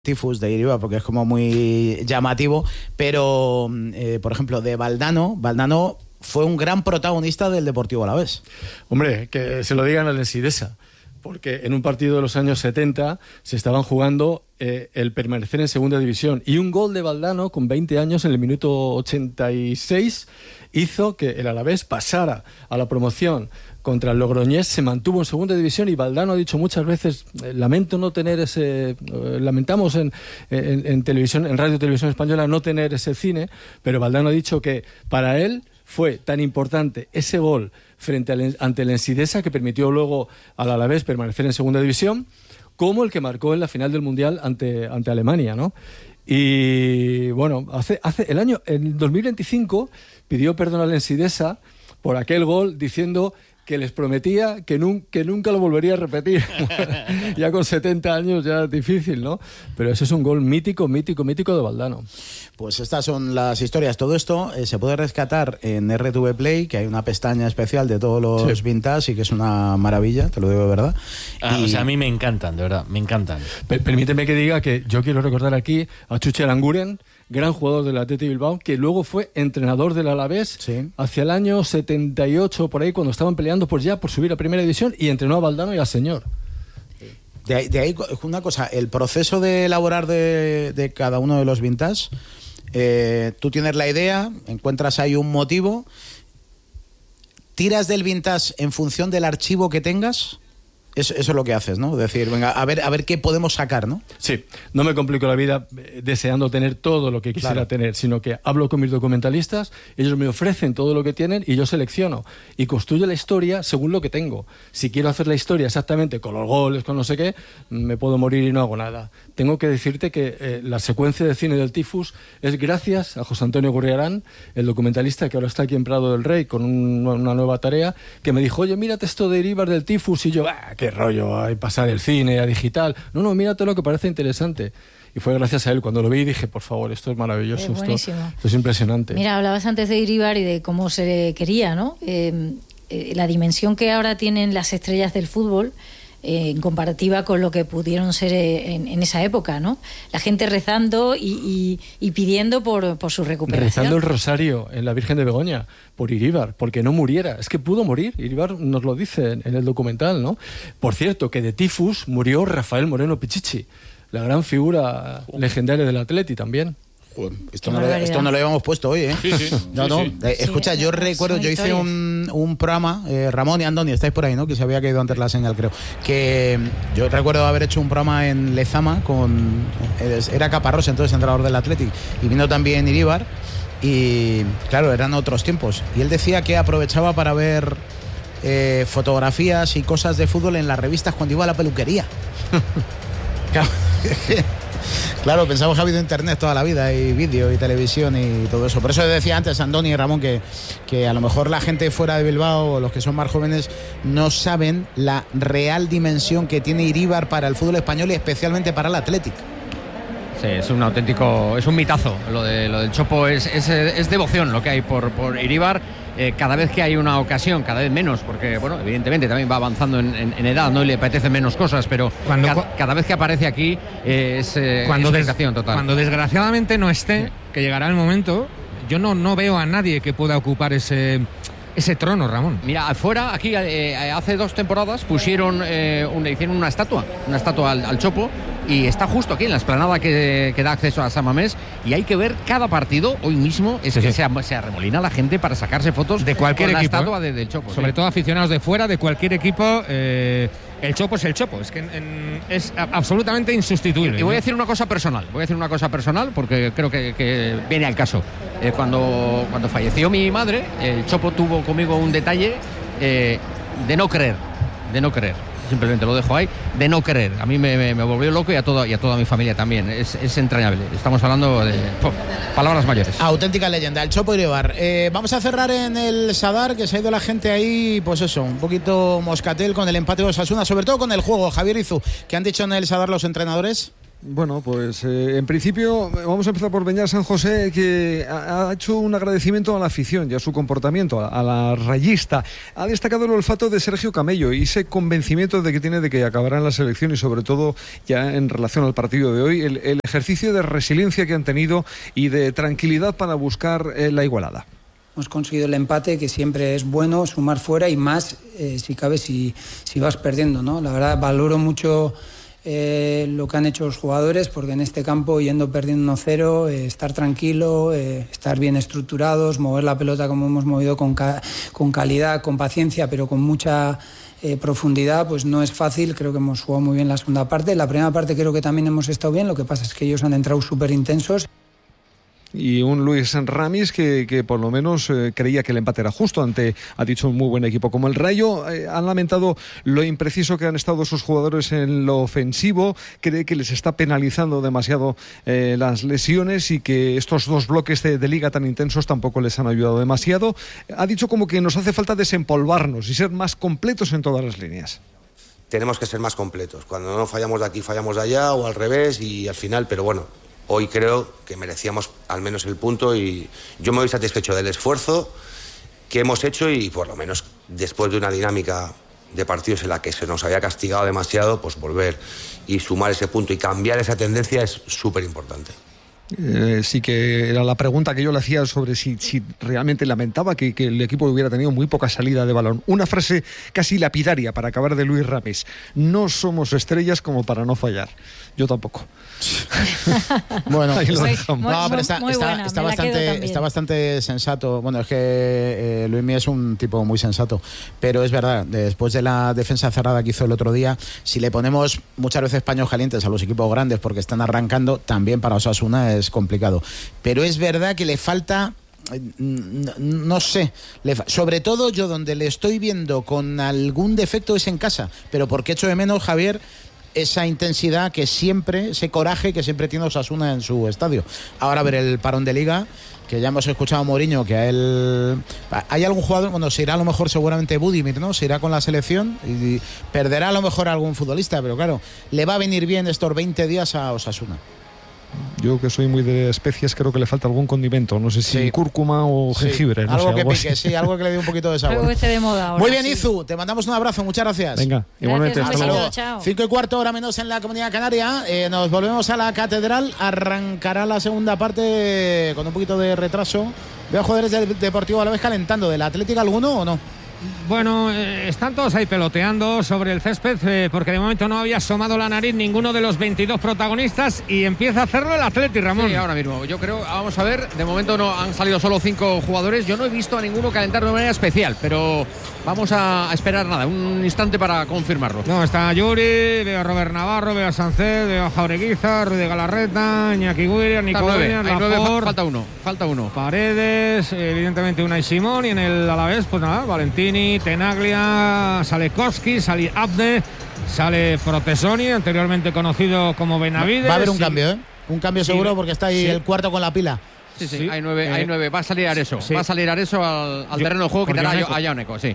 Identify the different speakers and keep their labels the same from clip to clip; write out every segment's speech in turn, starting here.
Speaker 1: Tifus de Iribar porque es como muy llamativo, pero por ejemplo de Valdano fue un gran protagonista del Deportivo Alavés.
Speaker 2: Hombre, que se lo digan al Ensidesa, porque en un partido de los años 70 se estaban jugando el permanecer en segunda división, y un gol de Valdano con 20 años en el minuto 86 hizo que el Alavés pasara a la promoción contra el Logroñés, se mantuvo en segunda división, y Valdano ha dicho muchas veces, lamento no tener lamentamos en televisión, en Radio Televisión Española no tener ese cine, pero Valdano ha dicho que para él fue tan importante ese gol ante el Ensidesa, que permitió luego al Alavés permanecer en segunda división, como el que marcó en la final del Mundial ante Alemania, ¿no? Y bueno, en 2025 pidió perdón al Ensidesa por aquel gol, diciendo que les prometía que nunca lo volvería a repetir. Ya con 70 años ya es difícil, ¿no? Pero ese es un gol mítico de Valdano.
Speaker 1: Pues estas son las historias. Todo esto se puede rescatar en RTV Play, que hay una pestaña especial de todos los vintage y que es una maravilla, te lo digo de verdad.
Speaker 3: O sea, a mí me encantan, de verdad, me encantan.
Speaker 2: Permíteme que diga que yo quiero recordar aquí a Chuche Aranguren, gran jugador del Athletic Bilbao, que luego fue entrenador del Alavés hacia el año 78, por ahí, cuando estaban peleando por subir a primera división, y entrenó a Valdano y al señor.
Speaker 1: De ahí una cosa, el proceso de elaborar de cada uno de los vintage, tú tienes la idea, encuentras ahí un motivo, tiras del vintage en función del archivo que tengas. Eso es lo que haces, ¿no? Decir, venga, a ver qué podemos sacar, ¿no?
Speaker 2: Sí, no me complico la vida deseando tener todo lo que quisiera tener, sino que hablo con mis documentalistas, ellos me ofrecen todo lo que tienen y yo selecciono y construyo la historia según lo que tengo. Si quiero hacer la historia exactamente con los goles, con no sé qué, me puedo morir y no hago nada. Tengo que decirte que la secuencia de cine del Tifus es gracias a José Antonio Gurriarán, el documentalista que ahora está aquí en Prado del Rey con una nueva tarea, que me dijo, oye, mírate esto de Iribar del Tifus, y yo, qué rollo, hay pasar el cine a digital. No, mírate lo que parece interesante. Y fue gracias a él. Cuando lo vi dije, por favor, esto es maravilloso, esto es impresionante.
Speaker 4: Mira, hablabas antes de Iribar y de cómo se quería, ¿no? La dimensión que ahora tienen las estrellas del fútbol, en comparativa con lo que pudieron ser en esa época, ¿no? La gente rezando y pidiendo por su recuperación.
Speaker 2: Rezando el rosario en la Virgen de Begoña por Iribar, porque no muriera. Es que pudo morir, Iribar nos lo dice en el documental, ¿no? Por cierto, que de tifus murió Rafael Moreno Pichichi, la gran figura legendaria del Atleti también.
Speaker 1: Esto no lo habíamos puesto hoy, ¿eh? Sí. Escucha, yo recuerdo, yo hice un programa, Ramón y Andoni, estáis por ahí, ¿no? Que se había caído antes la señal, creo. Que yo recuerdo haber hecho un programa en Lezama era Caparrós, entonces entrenador del Athletic, y vino también Iribar, y claro, eran otros tiempos. Y él decía que aprovechaba para ver fotografías y cosas de fútbol en las revistas cuando iba a la peluquería. Claro, pensamos que ha habido internet toda la vida, y vídeo y televisión y todo eso. Por eso decía antes Andoni y Ramón que a lo mejor la gente fuera de Bilbao, o los que son más jóvenes, no saben la real dimensión que tiene Iribar para el fútbol español y especialmente para el Athletic.
Speaker 5: Sí, es un auténtico, es un mitazo. Lo del Chopo es devoción lo que hay por Iribar. Cada vez que hay una ocasión, cada vez menos, porque bueno, evidentemente también va avanzando en edad, ¿no? Y le apetecen menos cosas, pero cada vez que aparece aquí es dedicación total. Cuando desgraciadamente no esté, que llegará el momento, yo no veo a nadie que pueda ocupar ese trono, Ramón. Mira, afuera, aquí hace 2 temporadas pusieron hicieron una estatua al Chopo, y está justo aquí en la explanada que da acceso a San Mamés, y hay que ver cada partido. Hoy mismo se arremolina la gente para sacarse fotos de cualquier equipo, la estatua del Chopo. Sobre todo aficionados de fuera, de cualquier equipo. El Chopo es el Chopo, es que es absolutamente insustituible. Y voy a decir una cosa personal, porque creo que viene al caso. Cuando falleció mi madre, el Chopo tuvo conmigo un detalle de no creer. Simplemente lo dejo ahí, de no creer. A mí me volvió loco, y a toda mi familia también. Es entrañable. Estamos hablando de palabras mayores.
Speaker 1: Auténtica leyenda, el Chopo Iribar. Vamos a cerrar en el Sadar, que se ha ido la gente ahí, pues eso, un poquito moscatel con el empate de Osasuna, sobre todo con el juego. Javier Izu, ¿qué han dicho en el Sadar los entrenadores?
Speaker 6: Bueno, pues en principio vamos a empezar por Beñat San José, que ha hecho un agradecimiento a la afición y a su comportamiento, a la rayista. Ha destacado el olfato de Sergio Camello y ese convencimiento de que tiene de que acabará en la selección, y sobre todo ya en relación al partido de hoy, el ejercicio de resiliencia que han tenido y de tranquilidad para buscar la igualada.
Speaker 7: Hemos conseguido el empate, que siempre es bueno sumar fuera, y más si cabe si vas perdiendo, ¿no? La verdad valoro mucho lo que han hecho los jugadores, porque en este campo, yendo perdiendo 1-0, estar tranquilo, estar bien estructurados, mover la pelota como hemos movido con calidad, con paciencia, pero con mucha profundidad, pues no es fácil. Creo que hemos jugado muy bien la segunda parte. La primera parte creo que también hemos estado bien, lo que pasa es que ellos han entrado súper intensos.
Speaker 6: Y un Luis Ramis que por lo menos creía que el empate era justo ha dicho, un muy buen equipo como el Rayo. Han lamentado lo impreciso que han estado sus jugadores en lo ofensivo, cree que les está penalizando demasiado las lesiones, y que estos dos bloques de liga tan intensos tampoco les han ayudado demasiado. Ha dicho como que nos hace falta desempolvarnos y ser más completos en todas las líneas.
Speaker 8: Tenemos que ser más completos. Cuando no fallamos de aquí, fallamos de allá, o al revés, y al final, pero bueno, hoy creo que merecíamos al menos el punto, y yo me voy satisfecho del esfuerzo que hemos hecho, y por lo menos después de una dinámica de partidos en la que se nos había castigado demasiado, pues volver y sumar ese punto y cambiar esa tendencia es súper importante.
Speaker 6: Sí, que era la pregunta que yo le hacía sobre si realmente lamentaba que el equipo hubiera tenido muy poca salida de balón. Una frase casi lapidaria para acabar, de Luis Ramis: no somos estrellas como para no fallar. Yo tampoco.
Speaker 1: Bueno,
Speaker 6: ahí lo dejamos.
Speaker 1: No, pero está bastante sensato. Bueno, es que Luismi es un tipo muy sensato, pero es verdad, después de la defensa cerrada que hizo el otro día, si le ponemos muchas veces paños calientes a los equipos grandes porque están arrancando, también para Osasuna es complicado. Pero es verdad que le falta, no sé, sobre todo yo donde le estoy viendo con algún defecto es en casa, pero porque echo de menos, Javier, esa intensidad que siempre, ese coraje que siempre tiene Osasuna en su estadio. Ahora a ver el parón de Liga, que ya hemos escuchado a Mourinho, que a él... Hay algún jugador, bueno, se irá a lo mejor seguramente Budimir, ¿no? Se irá con la selección y perderá a lo mejor a algún futbolista, pero claro, le va a venir bien estos 20 días a Osasuna.
Speaker 6: Yo, que soy muy de especias, creo que le falta algún condimento. No sé si cúrcuma o jengibre. No
Speaker 1: algo
Speaker 6: sé,
Speaker 1: que
Speaker 6: algo
Speaker 1: pique,
Speaker 6: así.
Speaker 1: sí, algo que le dé un poquito de sabor.
Speaker 4: Algo que esté de moda ahora.
Speaker 1: Muy bien, Izu, te mandamos un abrazo, muchas gracias.
Speaker 6: Venga, igualmente.
Speaker 4: Gracias,
Speaker 6: hasta luego.
Speaker 4: chao.
Speaker 1: 5:15, hora menos en la Comunidad Canaria. Nos volvemos a la Catedral. Arrancará la segunda parte con un poquito de retraso. Veo jugadores del Deportivo Alavés calentando. ¿Del Atlético alguno o no?
Speaker 5: Bueno, están todos ahí peloteando sobre el césped, porque de momento no había asomado la nariz ninguno de los 22 protagonistas, y empieza a hacerlo el Atleti, Ramón.
Speaker 9: Sí, ahora mismo. Yo creo, vamos a ver, de momento no han salido solo 5 jugadores. Yo no he visto a ninguno calentar de manera especial, pero vamos a esperar nada, un instante para confirmarlo.
Speaker 5: No, está Yuri, veo a Robert Navarro, veo a Sánchez, veo a Jaureguiza, Rudy Galarreta, Iñaki Williams, Nico Williams,
Speaker 9: Laporte. Falta uno.
Speaker 5: Paredes, evidentemente Unai Simón, y en el Alavés, pues nada, Valentini, Tenaglia, sale Koski, sale Abde, sale Protesoni, anteriormente conocido como Benavides.
Speaker 1: Va a haber un cambio, ¿eh? Un cambio seguro, porque está ahí el cuarto con la pila.
Speaker 9: Sí. Hay 9. Va a salir Areso.
Speaker 5: Sí.
Speaker 9: Va a salir Areso al terreno de juego, quitará a Jáuneco, sí.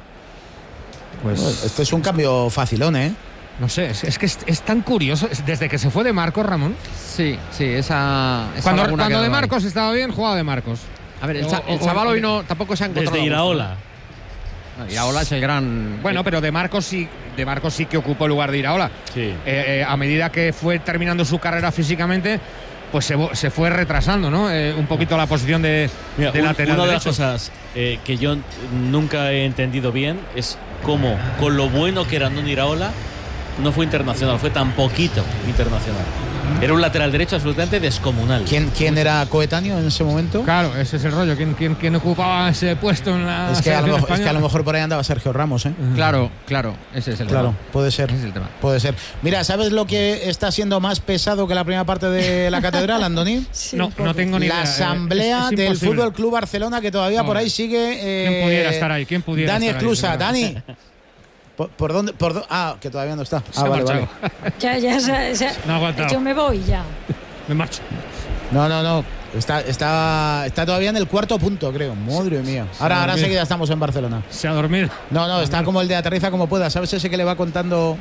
Speaker 1: Pues este es un cambio facilón, ¿eh?
Speaker 5: No sé, es que es tan curioso. Desde que se fue de Marcos, Ramón.
Speaker 9: Sí, esa
Speaker 5: cuando de Marcos estaba bien, jugaba de Marcos.
Speaker 9: A ver, el chaval hoy tampoco se ha encontrado.
Speaker 3: Desde Iraola.
Speaker 9: Iraola es el gran...
Speaker 5: Bueno, pero de Marcos sí que ocupó el lugar de Iraola.
Speaker 3: Sí.
Speaker 5: A medida que fue terminando su carrera físicamente, pues se fue retrasando, ¿no? Un poquito la posición de lateral
Speaker 3: Una de las
Speaker 5: derecho.
Speaker 3: cosas que yo nunca he entendido bien es cómo, con lo bueno que era Andoni Iraola, no fue internacional, fue tan poquito internacional. Era un lateral derecho absolutamente descomunal.
Speaker 1: ¿Quién era coetáneo en ese momento?
Speaker 5: Claro, ese es el rollo. ¿Quién ocupaba ese puesto en la
Speaker 1: es que a
Speaker 5: selección
Speaker 1: lo mejor por ahí andaba Sergio Ramos, ¿eh?
Speaker 9: Claro, ese es el tema.
Speaker 1: Claro, puede ser.
Speaker 9: Ese es el tema.
Speaker 1: Puede ser. Mira, ¿sabes lo que está siendo más pesado que la primera parte de la Catedral, Andoni?
Speaker 4: Sí,
Speaker 5: No tengo ni idea.
Speaker 1: La asamblea
Speaker 5: Es
Speaker 1: del
Speaker 5: imposible.
Speaker 1: Fútbol Club Barcelona, que todavía por ahí sigue.
Speaker 5: ¿Quién pudiera estar ahí? ¿Quién pudiera
Speaker 1: Dani
Speaker 5: estar ahí?
Speaker 1: Esclusa. Dani. ¿Por dónde? Que todavía no está.
Speaker 5: Se ha marchado.
Speaker 4: Ya,
Speaker 5: No ha aguantado.
Speaker 4: yo me voy ya.
Speaker 5: Me marcho.
Speaker 1: No. Está todavía en el 4.º punto, creo. Madre mía. Ahora enseguida estamos en Barcelona.
Speaker 10: Se ha dormido.
Speaker 1: No, está como el de aterriza como pueda. ¿Sabes ese que le va contando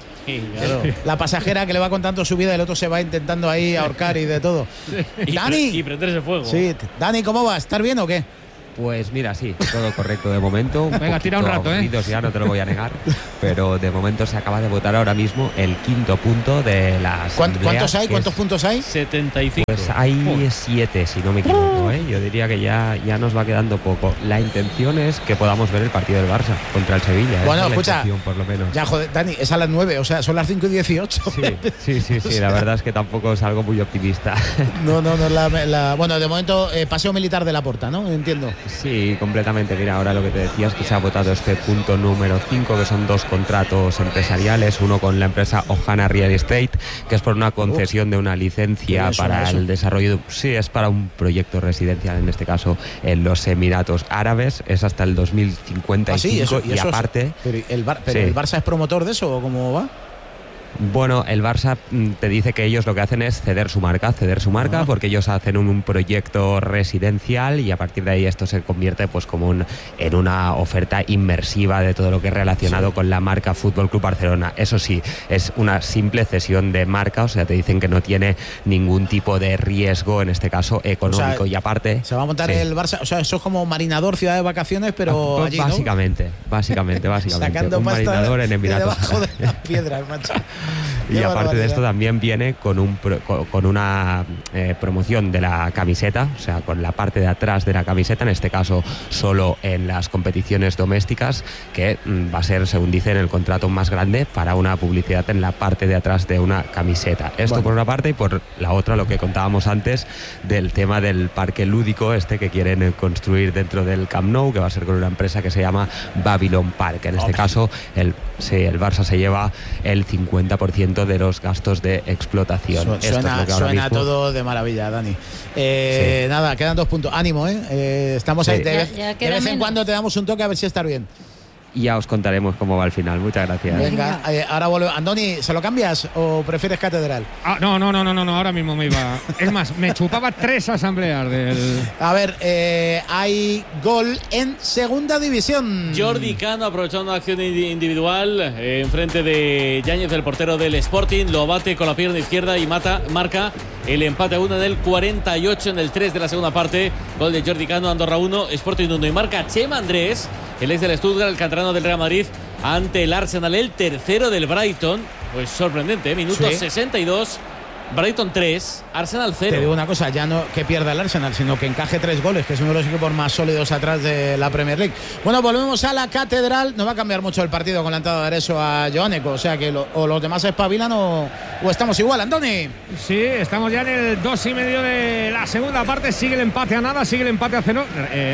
Speaker 1: la pasajera que le va contando su vida y el otro se va intentando ahí ahorcar y de todo?
Speaker 3: Sí.
Speaker 1: Dani.
Speaker 3: Y prenderse fuego.
Speaker 1: Sí, Dani, ¿cómo vas? ¿Estás bien o qué?
Speaker 11: Pues mira, sí, todo correcto de momento.
Speaker 10: Venga, tira un rato,
Speaker 11: ya no te lo voy a negar. Pero de momento se acaba de votar ahora mismo el 5.º punto de las.
Speaker 1: ¿Cuántos hay? ¿Cuántos puntos hay?
Speaker 3: 75.
Speaker 11: Pues hay 7, si no me equivoco. Yo diría que ya nos va quedando poco. La intención es que podamos ver el partido del Barça contra el Sevilla.
Speaker 1: Bueno, escucha,
Speaker 11: por lo menos.
Speaker 1: Ya, joder, Dani, es a las 9, o sea, son las 5:18.
Speaker 11: Sí, la verdad es que tampoco es algo muy optimista.
Speaker 1: No es la. Bueno, de momento, paseo militar de la Porta, ¿no? Entiendo.
Speaker 11: Sí, completamente. Mira, ahora lo que te decía es que se ha votado este punto número 5, que son 2 contratos empresariales, uno con la empresa Ohana Real Estate, que es por una concesión de una licencia para el desarrollo. Sí, es para un proyecto residencial, en este caso en los Emiratos Árabes, es hasta el 2055. Y aparte.
Speaker 1: ¿Pero el Barça es promotor de eso o cómo va?
Speaker 11: Bueno, el Barça te dice que ellos lo que hacen es ceder su marca, porque ellos hacen un proyecto residencial y a partir de ahí esto se convierte pues como en una oferta inmersiva de todo lo que es relacionado con la marca Fútbol Club Barcelona. Eso sí, es una simple cesión de marca, o sea, te dicen que no tiene ningún tipo de riesgo, en este caso económico, o sea, y aparte...
Speaker 1: Se va a montar el Barça, o sea, eso es como Marinador, ciudad de vacaciones, pero allí, ¿no?
Speaker 11: Básicamente.
Speaker 1: Sacando
Speaker 11: un Marinador en Emiratos.
Speaker 1: Debajo de las piedras, macho.
Speaker 11: Y aparte de esto también viene con una promoción de la camiseta, o sea, con la parte de atrás de la camiseta, en este caso solo en las competiciones domésticas, que va a ser, según dice en el contrato, más grande para una publicidad en la parte de atrás de una camiseta. Esto por una parte, y por la otra lo que contábamos antes del tema del parque lúdico que quieren construir dentro del Camp Nou, que va a ser con una empresa que se llama Babylon Park. En este caso el Barça se lleva el 50% de los gastos de explotación.
Speaker 1: Suena todo de maravilla, Dani. Nada, quedan 2 puntos. Ánimo, estamos ahí. De vez en cuando te damos un toque a ver si estás bien.
Speaker 11: Y ya os contaremos cómo va al final. Muchas gracias.
Speaker 1: Venga, ahora vuelvo. Andoni, ¿se lo cambias o prefieres Catedral?
Speaker 10: No, ahora mismo me iba. Es más, me chupaba 3 asambleas del...
Speaker 1: A ver, hay gol en segunda división.
Speaker 3: Jordi Cano aprovechando una acción individual enfrente de Yáñez, el portero del Sporting, lo bate con la pierna izquierda y marca el empate a 1 en el 48, en el 3 de la segunda parte. Gol de Jordi Cano, Andorra 1, Sporting 1, y marca Chema Andrés, el ex del Stuttgart, el canterano del Real Madrid, ante el Arsenal, el tercero del Brighton. Pues sorprendente, minuto 62, Brighton 3, Arsenal 0.
Speaker 1: Te digo una cosa, ya no que pierda el Arsenal, sino que encaje 3 goles, que es uno de los equipos más sólidos atrás de la Premier League. Bueno, volvemos a la Catedral. No va a cambiar mucho el partido con la entrada de Areso a Joáneco, o sea que o los demás espabilan o estamos igual, Andoni.
Speaker 10: Sí, estamos ya en el 2,5 de la segunda parte. Sigue el empate a nada, sigue el empate a 0.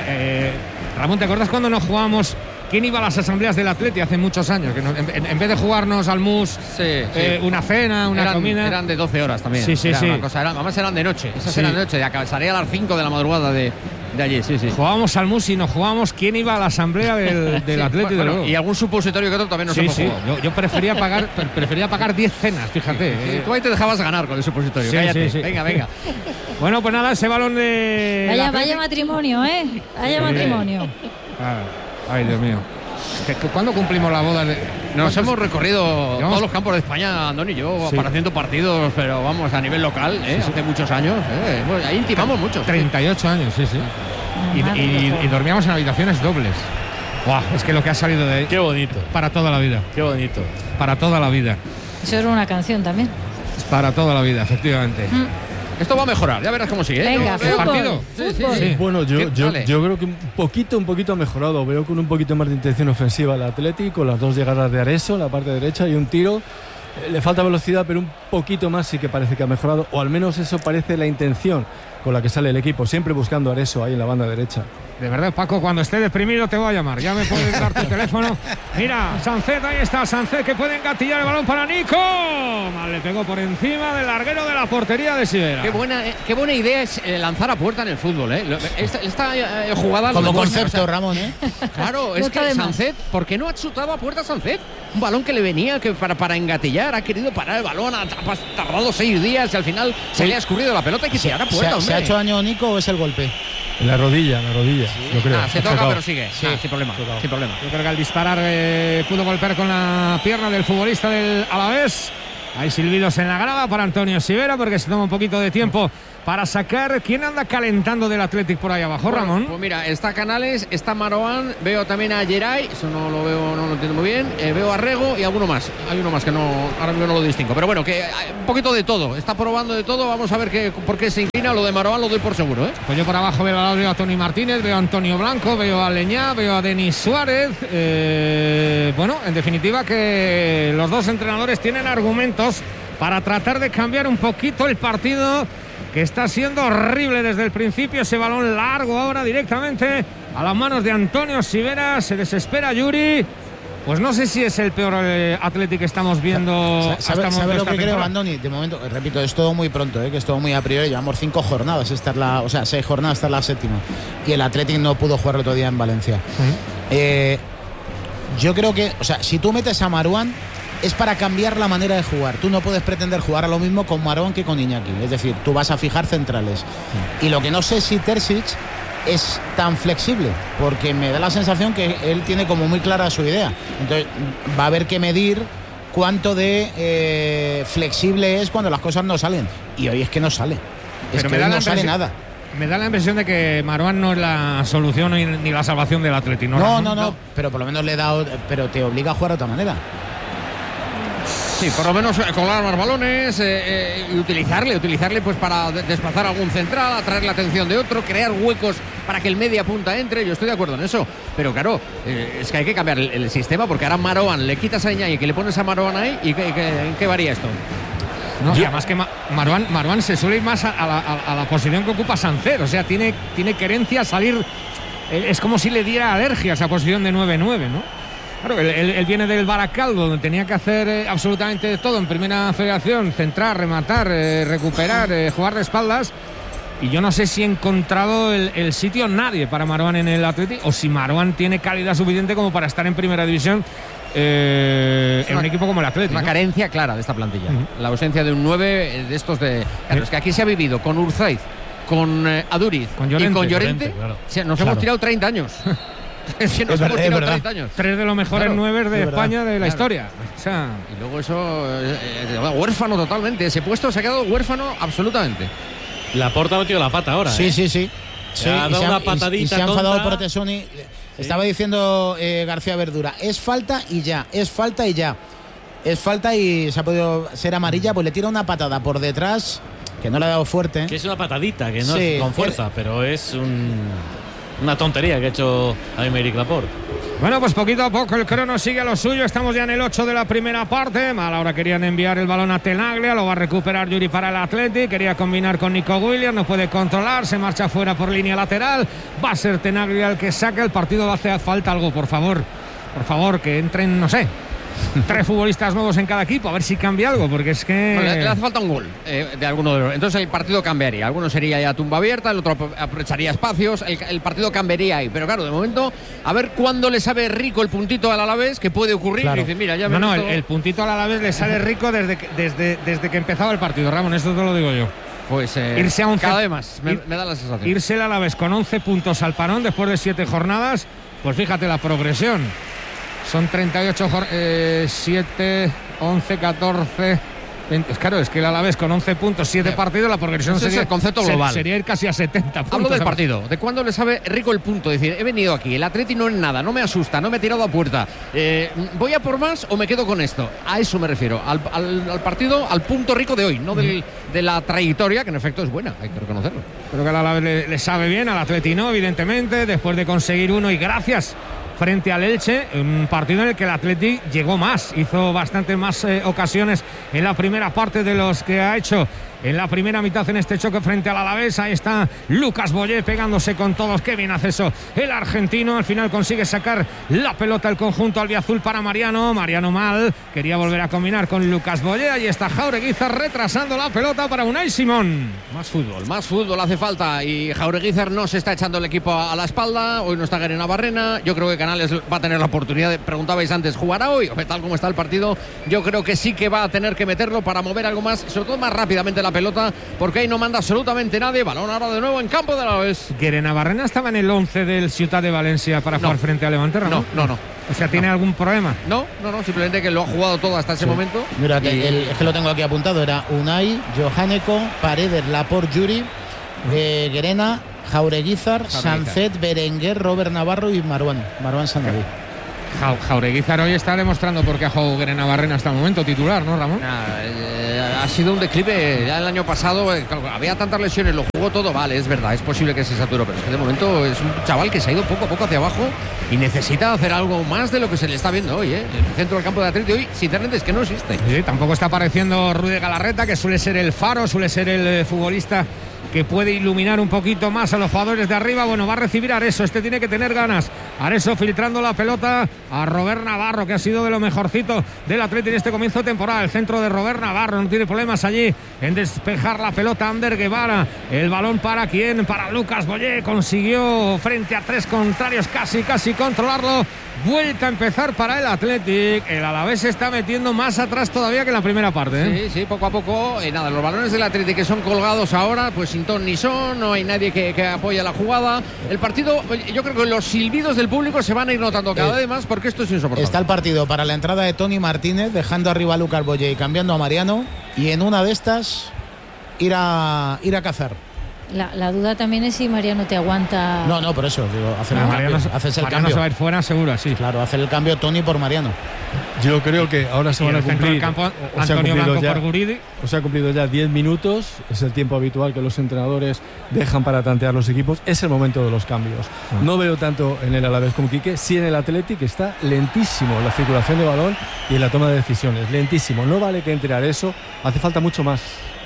Speaker 10: Ramón, ¿te acuerdas cuando nos jugábamos? ¿Quién iba a las asambleas del Atleti hace muchos años? Que en vez de jugarnos al mus, una cena, una comida...
Speaker 5: Eran de 12 horas también.
Speaker 10: Sí.
Speaker 5: Además eran de noche. Esas eran de noche. Salía a las 5 de la madrugada de allí. Sí.
Speaker 10: Jugábamos al mus y nos jugábamos quién iba a la asamblea del Atleti.
Speaker 5: Bueno, y algún supositorio que otro también nos hemos jugado.
Speaker 10: Yo prefería pagar 10 cenas, fíjate.
Speaker 5: Tú ahí te dejabas ganar con el supositorio. Cállate.
Speaker 10: Sí.
Speaker 5: Venga.
Speaker 10: Bueno, pues nada, ese balón de...
Speaker 4: Vaya matrimonio, Vaya matrimonio.
Speaker 10: Ay, Dios mío. ¿Cuándo cumplimos la boda?
Speaker 5: Nos hemos recorrido todos los campos de España, Andoni y yo, para haciendo partidos, pero vamos, a nivel local, hace muchos años. Pues ahí intimamos mucho.
Speaker 10: 38 años, sí. Y dormíamos en habitaciones dobles. ¡Guau! Es que lo que ha salido de ahí...
Speaker 3: Qué bonito.
Speaker 10: Para toda la vida.
Speaker 3: Qué bonito.
Speaker 10: Para toda la vida.
Speaker 4: Eso era una canción también.
Speaker 10: Para toda la vida, efectivamente.
Speaker 5: Esto va a mejorar, ya verás cómo sigue.
Speaker 4: Venga,
Speaker 10: ¿El partido?
Speaker 2: Sí. Bueno, yo creo que un poquito ha mejorado. Veo con un poquito más de intención ofensiva el Atlético, con las 2 llegadas de Areso, la parte derecha, y un tiro. Le falta velocidad, pero un poquito más sí que parece que ha mejorado, o al menos eso parece la intención con la que sale el equipo, siempre buscando a Areso ahí en la banda derecha.
Speaker 10: De verdad, Paco, cuando esté deprimido te voy a llamar. Ya me puedes dar tu teléfono. Mira, Sancet, ahí está Sancet, que puede engatillar el balón para Nico. Mal le pegó por encima del larguero de la portería de Sivera.
Speaker 5: Qué buena idea es lanzar a puerta en el fútbol, Esta jugada...
Speaker 1: Como concepto, Ramón,
Speaker 5: Claro, es que Sancet, ¿por qué no ha chutado a puerta Sancet?
Speaker 9: un balón que le venía para engatillar, ha querido parar el balón, ha tardado 6 días y al final se le ha escurrido la pelota y que se hará puerta.
Speaker 1: ¿Se ha hecho daño Nico o es el golpe?
Speaker 10: En la rodilla, sí. Yo creo.
Speaker 9: Se toca, pero sigue. Sí, sin problema.
Speaker 10: Yo creo que al disparar pudo golpear con la pierna del futbolista del Alavés. Hay silbidos en la grada para Antonio Sivera porque se toma un poquito de tiempo para sacar. ¿Quién anda calentando del Athletic por ahí abajo, Ramón?
Speaker 9: Pues mira, está Canales, está Marouane, veo también a Geray, eso no lo veo, no lo entiendo muy bien, veo a Rego y alguno más. Hay uno más que no, ahora mismo no lo distingo, pero bueno, que un poquito de todo, está probando de todo, vamos a ver por qué se inclina. Lo de Marouane lo doy por seguro, ¿eh?
Speaker 10: Pues yo por abajo veo a Toni Martínez, veo a Antonio Blanco, veo a Leñá, veo a Denis Suárez. Bueno, en definitiva que los dos entrenadores tienen argumentos para tratar de cambiar un poquito el partido, que está siendo horrible desde el principio. Ese balón largo ahora directamente a las manos de Antonio Sivera. Se desespera Yuri. Pues no sé si es el peor Athletic que estamos viendo.
Speaker 1: ¿Sabe lo que creo, Andoni? De momento, repito, es todo muy pronto, que es todo muy a priori. Llevamos 5 jornadas, 6 jornadas, esta es la 7ª. Y el Athletic no pudo jugar el otro día en Valencia. Yo creo que, si tú metes a Marouane, es para cambiar la manera de jugar. Tú no puedes pretender jugar a lo mismo con Marouane que con Iñaki. Es decir, tú vas a fijar centrales. Y lo que no sé si Terzic es tan flexible, porque me da la sensación que él tiene como muy clara su idea. Entonces va a haber que medir cuánto de flexible es cuando las cosas no salen. Y hoy es que no sale. Es que no sale nada.
Speaker 10: Me da la impresión de que Marouane no es la solución ni la salvación del Athletic.
Speaker 1: No. Pero por lo menos pero te obliga a jugar de otra manera.
Speaker 9: Sí, por lo menos colar más balones y utilizarle pues para desplazar algún central, atraer la atención de otro, crear huecos para que el media punta entre. Yo estoy de acuerdo en eso, pero claro, es que hay que cambiar el sistema, porque ahora Marouane, le quitas a Iñaki, que le pones a Marouane ahí, y ¿qué varía esto?
Speaker 10: No, y además que Marouane se suele ir más a la posición que ocupa Sancet, o sea, tiene querencia a salir, es como si le diera alergia a esa posición de 9-9, ¿no? Claro, él viene del Baracaldo, donde tenía que hacer absolutamente todo en primera federación: centrar, rematar, recuperar, jugar de espaldas. Y yo no sé si he encontrado el sitio nadie para Marouane en el Athletic, o si Marouane tiene calidad suficiente como para estar en primera división en un equipo como el Athletic.
Speaker 9: Una carencia clara de esta plantilla. La ausencia de un 9 de estos de... Claro, es que aquí se ha vivido con Urzaiz, con Aduriz y con Llorente. Claro. O sea, nos hemos tirado 30 años. Es que nos hemos tirado 30 años.
Speaker 10: 3 de los mejores 9 de España de la historia. O sea,
Speaker 9: y luego eso, huérfano totalmente. Ese puesto se ha quedado huérfano absolutamente.
Speaker 3: Laporta ha metido la pata ahora.
Speaker 1: Sí.
Speaker 3: Ha dado una patadita.
Speaker 1: Y se ha enfadado por Tesoni. Estaba diciendo García Verdura, es falta y ya. Es falta y se ha podido ser amarilla, pues le tira una patada por detrás, que no le ha dado fuerte.
Speaker 3: Que es una patadita, que no es con fuerza, pero es una tontería que ha hecho Aymeric Laporte.
Speaker 10: Bueno, pues poquito a poco el crono sigue lo suyo. Estamos ya en el 8 de la primera parte. Mal ahora querían enviar el balón a Tenaglia. Lo va a recuperar Yuri para el Athletic. Quería combinar con Nico Williams. No puede controlar. Se marcha fuera por línea lateral. Va a ser Tenaglia el que saca. El partido va a hacer falta algo, por favor. Por favor, que entren, no sé, 3 futbolistas nuevos en cada equipo, a ver si cambia algo, porque es que...
Speaker 9: No, le hace falta un gol de alguno de los... Entonces el partido cambiaría. Alguno sería ya tumba abierta, el otro aprovecharía espacios, el partido cambiaría ahí. Pero claro, de momento, a ver cuándo le sabe rico el puntito al Alavés, que puede ocurrir.
Speaker 1: Claro.
Speaker 9: Y dice, mira, ya me
Speaker 10: el puntito al Alavés le sale rico desde que empezaba el partido, Ramón, esto te lo digo yo.
Speaker 9: Pues
Speaker 10: irse a 11,
Speaker 9: cada vez más, me da la sensación.
Speaker 10: Irse el Alavés con 11 puntos al parón después de 7 jornadas, pues fíjate la progresión. Son 38 7, 11, 14, 20. Claro, es que el Alavés con 11 puntos, 7 partidos, la progresión sería
Speaker 9: el concepto global.
Speaker 10: Sería ir casi a 70 puntos.
Speaker 9: Hablo del partido, de cuándo le sabe rico el punto. Es decir, he venido aquí, el Atleti no es nada, no me asusta, no me ha tirado a puerta. ¿Voy a por más o me quedo con esto? A eso me refiero, al partido, al punto rico de hoy, no de la trayectoria, que en efecto es buena, hay que reconocerlo.
Speaker 10: Creo que al Alavés le sabe bien, al Atleti no, evidentemente, después de conseguir uno y gracias frente al Elche, un partido en el que el Athletic llegó más, hizo bastante más ocasiones en la primera parte de los que ha hecho en la primera mitad en este choque frente al Alavés. Ahí está Lucas Boyé pegándose con todos. Qué bien hace eso el argentino. Al final consigue sacar la pelota el conjunto albiazul para Mariano. Mariano mal, quería volver a combinar con Lucas Boyé. Ahí está Jaureguizar retrasando la pelota para Unai Simón.
Speaker 9: Más fútbol hace falta, y Jaureguizar no se está echando el equipo a la espalda. Hoy no está Guerena Barrena. Yo creo que Canales va a tener la oportunidad. Preguntabais antes, ¿jugará hoy? Tal como está el partido, yo creo que sí que va a tener que meterlo para mover algo más, sobre todo más rápidamente la pelota, porque ahí no manda absolutamente nadie. Balón ahora de nuevo en campo de Alavés.
Speaker 10: Guerena Barrena estaba en el 11 del Ciutat de Valencia para jugar frente a Levante, Ramón.
Speaker 9: No.
Speaker 10: O sea, ¿tiene algún problema?
Speaker 9: No, simplemente que lo ha jugado todo hasta ese momento.
Speaker 1: Mira, es que lo tengo aquí apuntado. Era Unai, Johaneko, Paredes, Laporte, Yuri, Guerena, Jaureguizar, Sancet, Berenguer, Robert Navarro y Marwan Sanabí.
Speaker 10: Jaureguizar hoy está demostrando por qué ha jugado Guerena Barrena hasta el momento titular, ¿no, Ramón?
Speaker 9: Ha sido un declive ya el año pasado. Había tantas lesiones, lo jugó todo. Vale, es verdad, es posible que se saturó, pero es que de momento es un chaval que se ha ido poco a poco hacia abajo y necesita hacer algo más de lo que se le está viendo hoy, ¿eh? El centro del campo de Atleti hoy, sinceramente, es que no existe.
Speaker 10: Sí, tampoco está apareciendo Rudy Galarreta, que suele ser el faro, suele ser el futbolista que puede iluminar un poquito más a los jugadores de arriba. Bueno, va a recibir Areso, este tiene que tener ganas. Areso filtrando la pelota a Robert Navarro, que ha sido de lo mejorcito del Atleti en este comienzo de temporada. El centro de Robert Navarro, no tiene problemas allí en despejar la pelota. Ander Guevara, el balón para quién, para Lucas Boyé, consiguió frente a tres contrarios casi controlarlo. Vuelta a empezar para el Athletic. El Alavés se está metiendo más atrás todavía que en la primera parte, ¿eh?
Speaker 9: Sí, poco a poco. Nada, los balones del Athletic que son colgados ahora, pues sin ton ni son, no hay nadie que apoye la jugada. El partido, yo creo que los silbidos del público se van a ir notando cada vez más, porque esto es insoportable.
Speaker 1: Está el partido para la entrada de Tony Martínez, dejando arriba a Lucas Boyé y cambiando a Mariano, y en una de estas ir a cazar.
Speaker 4: La duda también es si Mariano te aguanta.
Speaker 1: No, por eso digo, haces el cambio.
Speaker 10: Mariano se va a ir fuera seguro, sí.
Speaker 1: Claro, hacer el cambio Tony por Mariano.
Speaker 2: Yo creo que ahora se van a cumplir.
Speaker 10: El campo, Antonio Blanco por Guridi.
Speaker 2: Se ha cumplido ya 10 minutos, es el tiempo habitual que los entrenadores dejan para tantear los equipos. Es el momento de los cambios. No veo tanto en el Alavés como Quique, sí en el Athletic está lentísimo la circulación de balón y en la toma de decisiones. Lentísimo. No vale que entre eso, hace falta mucho más.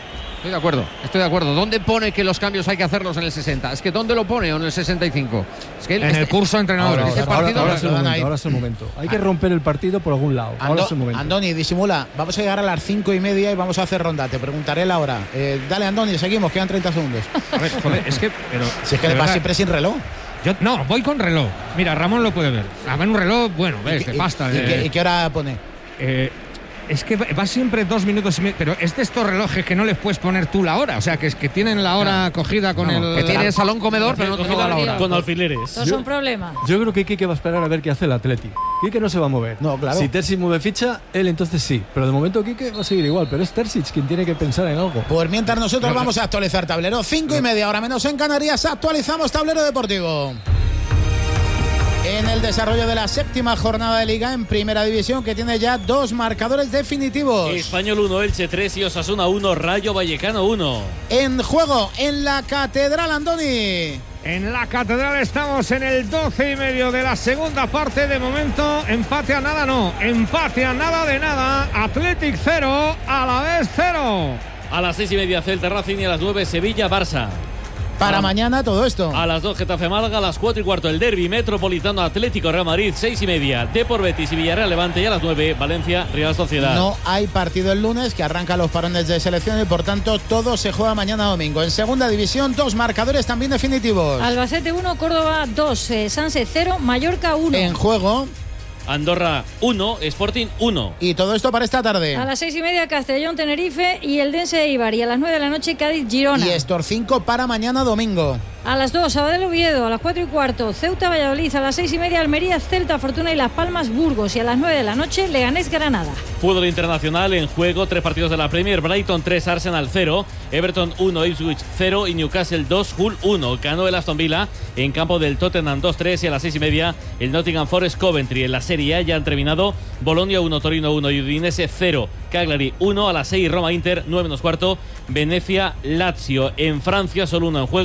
Speaker 9: Estoy de acuerdo. ¿Dónde pone que los cambios hay que hacerlos en el 60? Es que ¿dónde lo pone o en el 65? Es que
Speaker 10: en el curso de entrenadores.
Speaker 2: Ahora es el momento. Hay que romper el partido por algún lado. Ahora es el momento.
Speaker 1: Andoni, disimula. Vamos a llegar a las 5:30 y vamos a hacer ronda. Te preguntaré la hora. Dale, Andoni, seguimos. Quedan 30 segundos.
Speaker 10: A ver, joder, es que...
Speaker 1: si es que vas siempre sin reloj.
Speaker 10: No, voy con reloj. Mira, Ramón lo puede ver. A ver, un reloj, bueno, ves, de pasta.
Speaker 1: ¿Y qué hora pone?
Speaker 10: Es que va siempre 2 minutos y medio, pero es de estos relojes que no les puedes poner tú la hora, o sea, que tienen la hora cogida con el...
Speaker 9: Que tiene salón comedor, pero no cogida la hora.
Speaker 3: Con alfileres.
Speaker 4: No es un problema.
Speaker 2: Yo creo que Quique va a esperar a ver qué hace el Atleti. Quique no se va a mover.
Speaker 1: No, claro.
Speaker 2: Si Terzic mueve ficha, él entonces sí. Pero de momento Quique va a seguir igual, pero es Terzic quien tiene que pensar en algo.
Speaker 1: Pues mientras nosotros vamos a actualizar tablero, 5:30, ahora menos en Canarias, actualizamos tablero deportivo. En el desarrollo de la 7ª jornada de Liga en Primera División, que tiene ya 2 marcadores definitivos.
Speaker 3: Español 1, Elche 3 y Osasuna 1, Rayo Vallecano 1.
Speaker 1: En juego, en la Catedral, Andoni.
Speaker 10: En la Catedral estamos en el 12:30 de la segunda parte. De momento, empate a nada de nada. Athletic 0, Alavés 0.
Speaker 3: A las 6:30 Celta Racing y a las 9 Sevilla Barça.
Speaker 1: Para mañana todo esto.
Speaker 3: A las 2 Getafe Málaga, a las 4:15 el derbi Metropolitano Atlético Real Madrid, 6:30 Depor Betis y Villarreal Levante, y a las 9 Valencia Real Sociedad.
Speaker 1: No hay partido el lunes, que arranca los parones de selección, y por tanto todo se juega mañana domingo. En Segunda División, 2 marcadores también definitivos.
Speaker 4: Albacete 1, Córdoba 2, Sanse 0, Mallorca 1.
Speaker 1: En juego,
Speaker 3: Andorra 1, Sporting 1.
Speaker 1: Y todo esto para esta tarde.
Speaker 4: A las 6:30 Castellón Tenerife y el Dense Eibar, y a las 9 de la noche Cádiz Girona.
Speaker 1: Y Estor 5 para mañana domingo.
Speaker 4: A las 2 Sabadell Oviedo, a las 4:15 Ceuta Valladolid, a las 6:30 Almería Celta Fortuna y Las Palmas Burgos, y a las 9 de la noche Leganés Granada.
Speaker 3: Fútbol internacional en juego, 3 partidos de la Premier: Brighton 3, Arsenal 0, Everton 1, Ipswich 0 y Newcastle 2, Hull 1. Ganó el Aston Villa en campo del Tottenham 2-3, y a las 6:30 el Nottingham Forest Coventry. En la Serie A ya han terminado: Bolonia 1, Torino 1 y Udinese 0, Cagliari 1. A las 6 Roma Inter, 9:15 Venecia Lazio. En Francia solo uno en juego: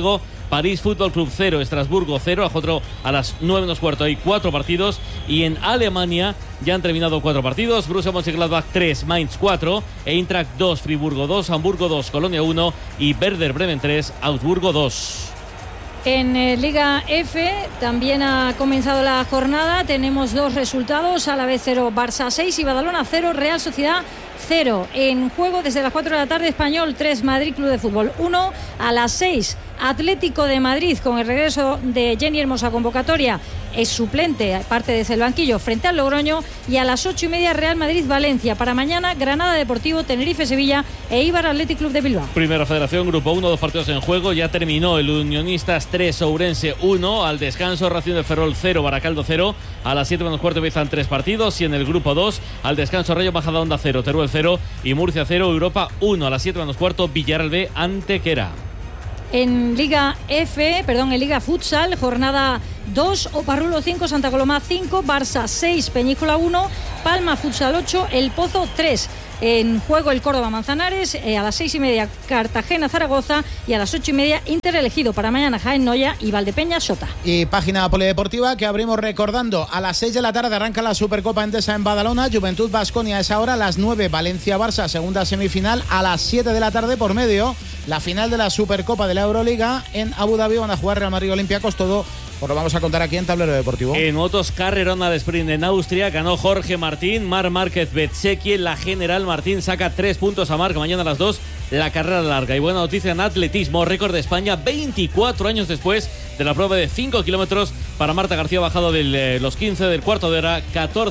Speaker 3: París Fútbol Club 0, Estrasburgo 0, a las 9 menos cuarto hay 4 partidos. Y en Alemania ya han terminado 4 partidos. Borussia Mönchengladbach 3, Mainz 4, Eintracht 2, Friburgo 2, Hamburgo 2, Colonia 1 y Werder Bremen 3, Augsburgo 2.
Speaker 4: En Liga F también ha comenzado la jornada. Tenemos 2 resultados: Alavés 0, Barça 6 y Badalona 0, Real Sociedad 0. En juego desde las 4 de la tarde, Español 3, Madrid Club de Fútbol 1. A las 6, Atlético de Madrid, con el regreso de Jenny Hermosa, convocatoria, es suplente, parte desde el banquillo, frente al Logroño. Y a las 8:30, Real Madrid-Valencia. Para mañana, Granada Deportivo, Tenerife-Sevilla e Eibar Athletic Club de Bilbao.
Speaker 3: Primera Federación, Grupo 1, 2 partidos en juego. Ya terminó el Unionistas 3, Ourense 1. Al descanso, Racing de Ferrol 0, Baracaldo 0. A las 7 menos cuarto empiezan 3 partidos. Y en el Grupo 2, al descanso, Rayo Majadahonda 0, Teruel 0 y Murcia 0, Europa 1. A las 7 menos cuarto, Villarreal B, Antequera.
Speaker 4: En Liga Futsal, jornada 2, Oparrulo 5, Santa Coloma 5, Barça 6, Peñícola 1, Palma Futsal 8, El Pozo 3. En juego el Córdoba Manzanares, a las 6:30 Cartagena Zaragoza y a las 8:30 Inter elegido. Para mañana Jaén Noya y Valdepeña Sota.
Speaker 1: Y página polideportiva que abrimos recordando: a las 6 de la tarde arranca la Supercopa Endesa en Badalona, Juventud Baskonia es ahora, a las 9 Valencia Barça, segunda semifinal. A las 7 de la tarde por medio la final de la Supercopa de la Euroliga en Abu Dhabi, van a jugar Real Madrid Olympiacos. Todo os lo vamos a contar aquí en Tablero Deportivo.
Speaker 3: En motos, carrerona de sprint en Austria, ganó Jorge Martín, Marc Márquez Bezzecchi, la General Martín saca 3 puntos a Marc. Mañana a las 2 la carrera larga. Y buena noticia en atletismo, récord de España 24 años después de la prueba de 5 kilómetros para Marta García, bajado de los 15 del cuarto de hora,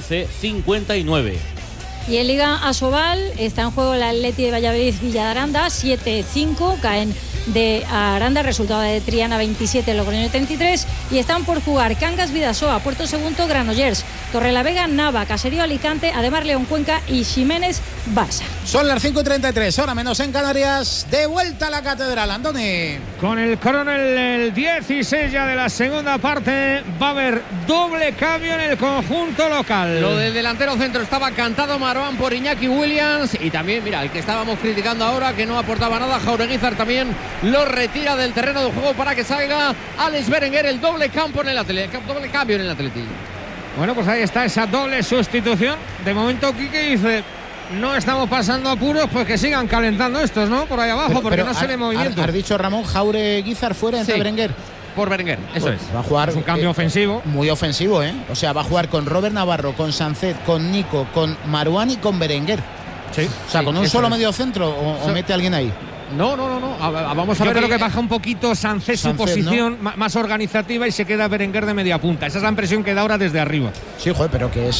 Speaker 3: 14:59.
Speaker 4: Y en Liga Asobal está en juego el Atleti de Valladolid Villa de Aranda, 7-5, caen de Aranda, resultado de Triana 27, Logroño 33, y están por jugar Cangas Vidasoa, Puerto Segundo Granollers, Torrelavega Nava, Caserío Alicante, Ademar León Cuenca y Ximénez Barça.
Speaker 1: Son las 5:33, hora menos en Canarias. De vuelta a la catedral, Andoni.
Speaker 10: Con el Coronel, el 16 ya de la segunda parte, va a haber doble cambio en el conjunto local.
Speaker 9: Lo del delantero centro estaba cantado, Marwan, por Iñaki Williams, y también, mira, el que estábamos criticando ahora, que no aportaba nada, Jaureguizar, también lo retira del terreno de juego para que salga Alex Berenguer. El doble cambio en el Atleti.
Speaker 10: Bueno, pues ahí está esa doble sustitución. De momento Quique dice: no estamos pasando apuros, pues que sigan calentando estos, ¿no? Por ahí abajo, porque no se ve movimiento.
Speaker 1: Has dicho, Ramón, Jaureguizar fuera, entra Berenguer.
Speaker 9: Por Berenguer, eso
Speaker 1: pues
Speaker 9: es.
Speaker 1: Va a jugar,
Speaker 10: es un cambio ofensivo.
Speaker 1: Muy ofensivo, ¿eh? O sea, va a jugar con Robert Navarro, con Sancet, con Nico, con Marwan y con Berenguer.
Speaker 10: Sí.
Speaker 1: O sea, con un solo medio centro, o mete a alguien ahí.
Speaker 9: No. Vamos a ver.
Speaker 10: Yo creo que baja un poquito Sancet su posición, ¿no? Más organizativa, y se queda Berenguer de media punta. Esa es la impresión que da ahora desde arriba.
Speaker 1: Sí, joder, pero que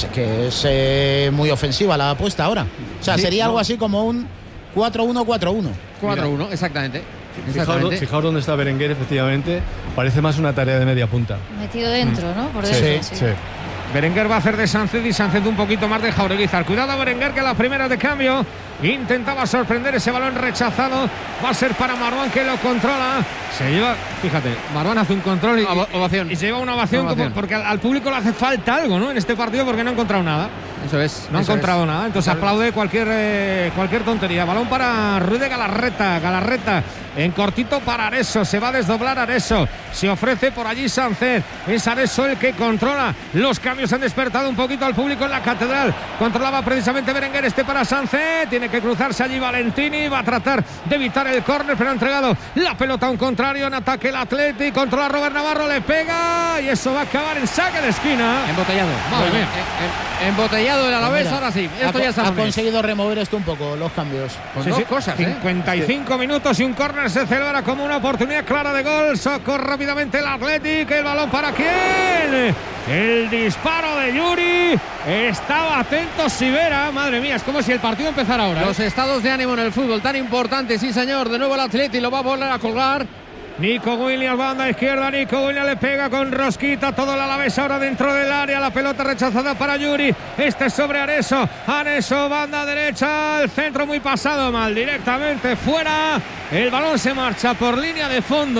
Speaker 1: es muy ofensiva la apuesta ahora. O sea, sería algo así como un 4-1-4-1.
Speaker 9: 4-1, exactamente.
Speaker 2: Fijaos dónde está Berenguer, efectivamente. Parece más una tarea de media punta.
Speaker 4: Metido dentro, ¿no? Por
Speaker 1: sí.
Speaker 10: Berenguer va a hacer de Sancet y Sancet un poquito más de Jaureguizar. Cuidado Berenguer, que las primeras de cambio intentaba sorprender, ese balón rechazado. Va a ser para Marwan, que lo controla. Se lleva, fíjate, Marwan hace un control y se lleva una ovación. Porque al público le hace falta algo, ¿no? En este partido, porque no ha encontrado nada.
Speaker 9: Eso es.
Speaker 10: No ha encontrado nada. Entonces aplaude cualquier tontería. Balón para Ruiz de Galarreta. En cortito para Areso. Se va a desdoblar Areso. Se ofrece por allí Sancet. Es Areso el que controla. Los cambios han despertado un poquito al público en la catedral. Controlaba precisamente Berenguer. Para Sancet. Tiene que cruzarse allí Valentini. Va a tratar de evitar el córner, pero ha entregado la pelota a un contrario. En ataque el Atleti. Controla Robert Navarro. Le pega. Y eso va a acabar en saque de esquina.
Speaker 9: Embotellado. Madre mía. Embotellado el Alavés. Pues ahora sí. Esto ya
Speaker 1: ha conseguido remover esto un poco, los cambios.
Speaker 10: Pues sí, cosas, 55 minutos y un córner se celebra como una oportunidad clara de gol. Sacó rápidamente el Athletic. El balón para quién. El disparo de Yuri. Estaba atento Sivera. Madre mía, es como si el partido empezara ahora.
Speaker 9: Los estados de ánimo en el fútbol tan importantes. Sí, señor. De nuevo el Athletic lo va a volver a colgar.
Speaker 10: Nico Williams, banda izquierda. Nico Williams le pega con rosquita. Todo el Alavés ahora dentro del área. La pelota rechazada para Yuri. Este sobre Areso. Banda derecha. El centro muy pasado mal. Directamente fuera. El balón se marcha por línea de fondo.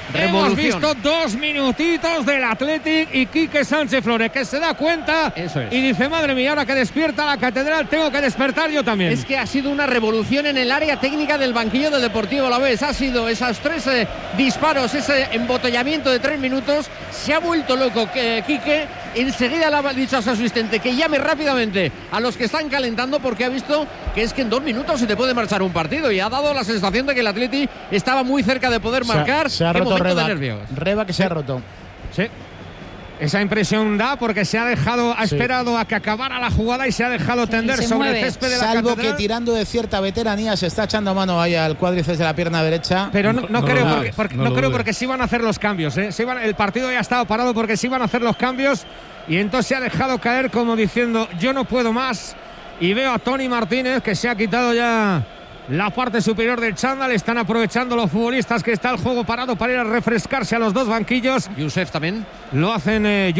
Speaker 10: Hemos visto 2 minutitos del Athletic y Quique Sánchez Flores, que se da cuenta y dice, madre mía, ahora que despierta la catedral, tengo que despertar yo también.
Speaker 9: Es que ha sido una revolución en el área técnica del banquillo del Deportivo Alavés. Ha sido esos 3 disparos, ese embotellamiento de 3 minutos. Se ha vuelto loco Quique. Enseguida le ha dicho a su asistente que llame rápidamente a los que están calentando, porque ha visto que es que en 2 minutos se te puede marchar un partido, y ha dado la sensación de que el Atleti estaba muy cerca de poder marcar.
Speaker 1: Se ha roto Reba, que se ha roto.
Speaker 10: Sí. Esa impresión da, porque ha esperado a que acabara la jugada y se ha dejado tender sobre el césped de la catedral.
Speaker 1: Salvo que tirando de cierta veteranía se está echando mano ahí al cuádriceps de la pierna derecha.
Speaker 10: Pero no creo, porque sí van a hacer los cambios. El partido ya estaba parado porque sí van a hacer los cambios, y entonces se ha dejado caer como diciendo, yo no puedo más. Y veo a Toni Martínez, que se ha quitado ya la parte superior del chándal. Están aprovechando los futbolistas que está el juego parado para ir a refrescarse a los 2 banquillos.
Speaker 9: Youssef también.
Speaker 10: Lo hacen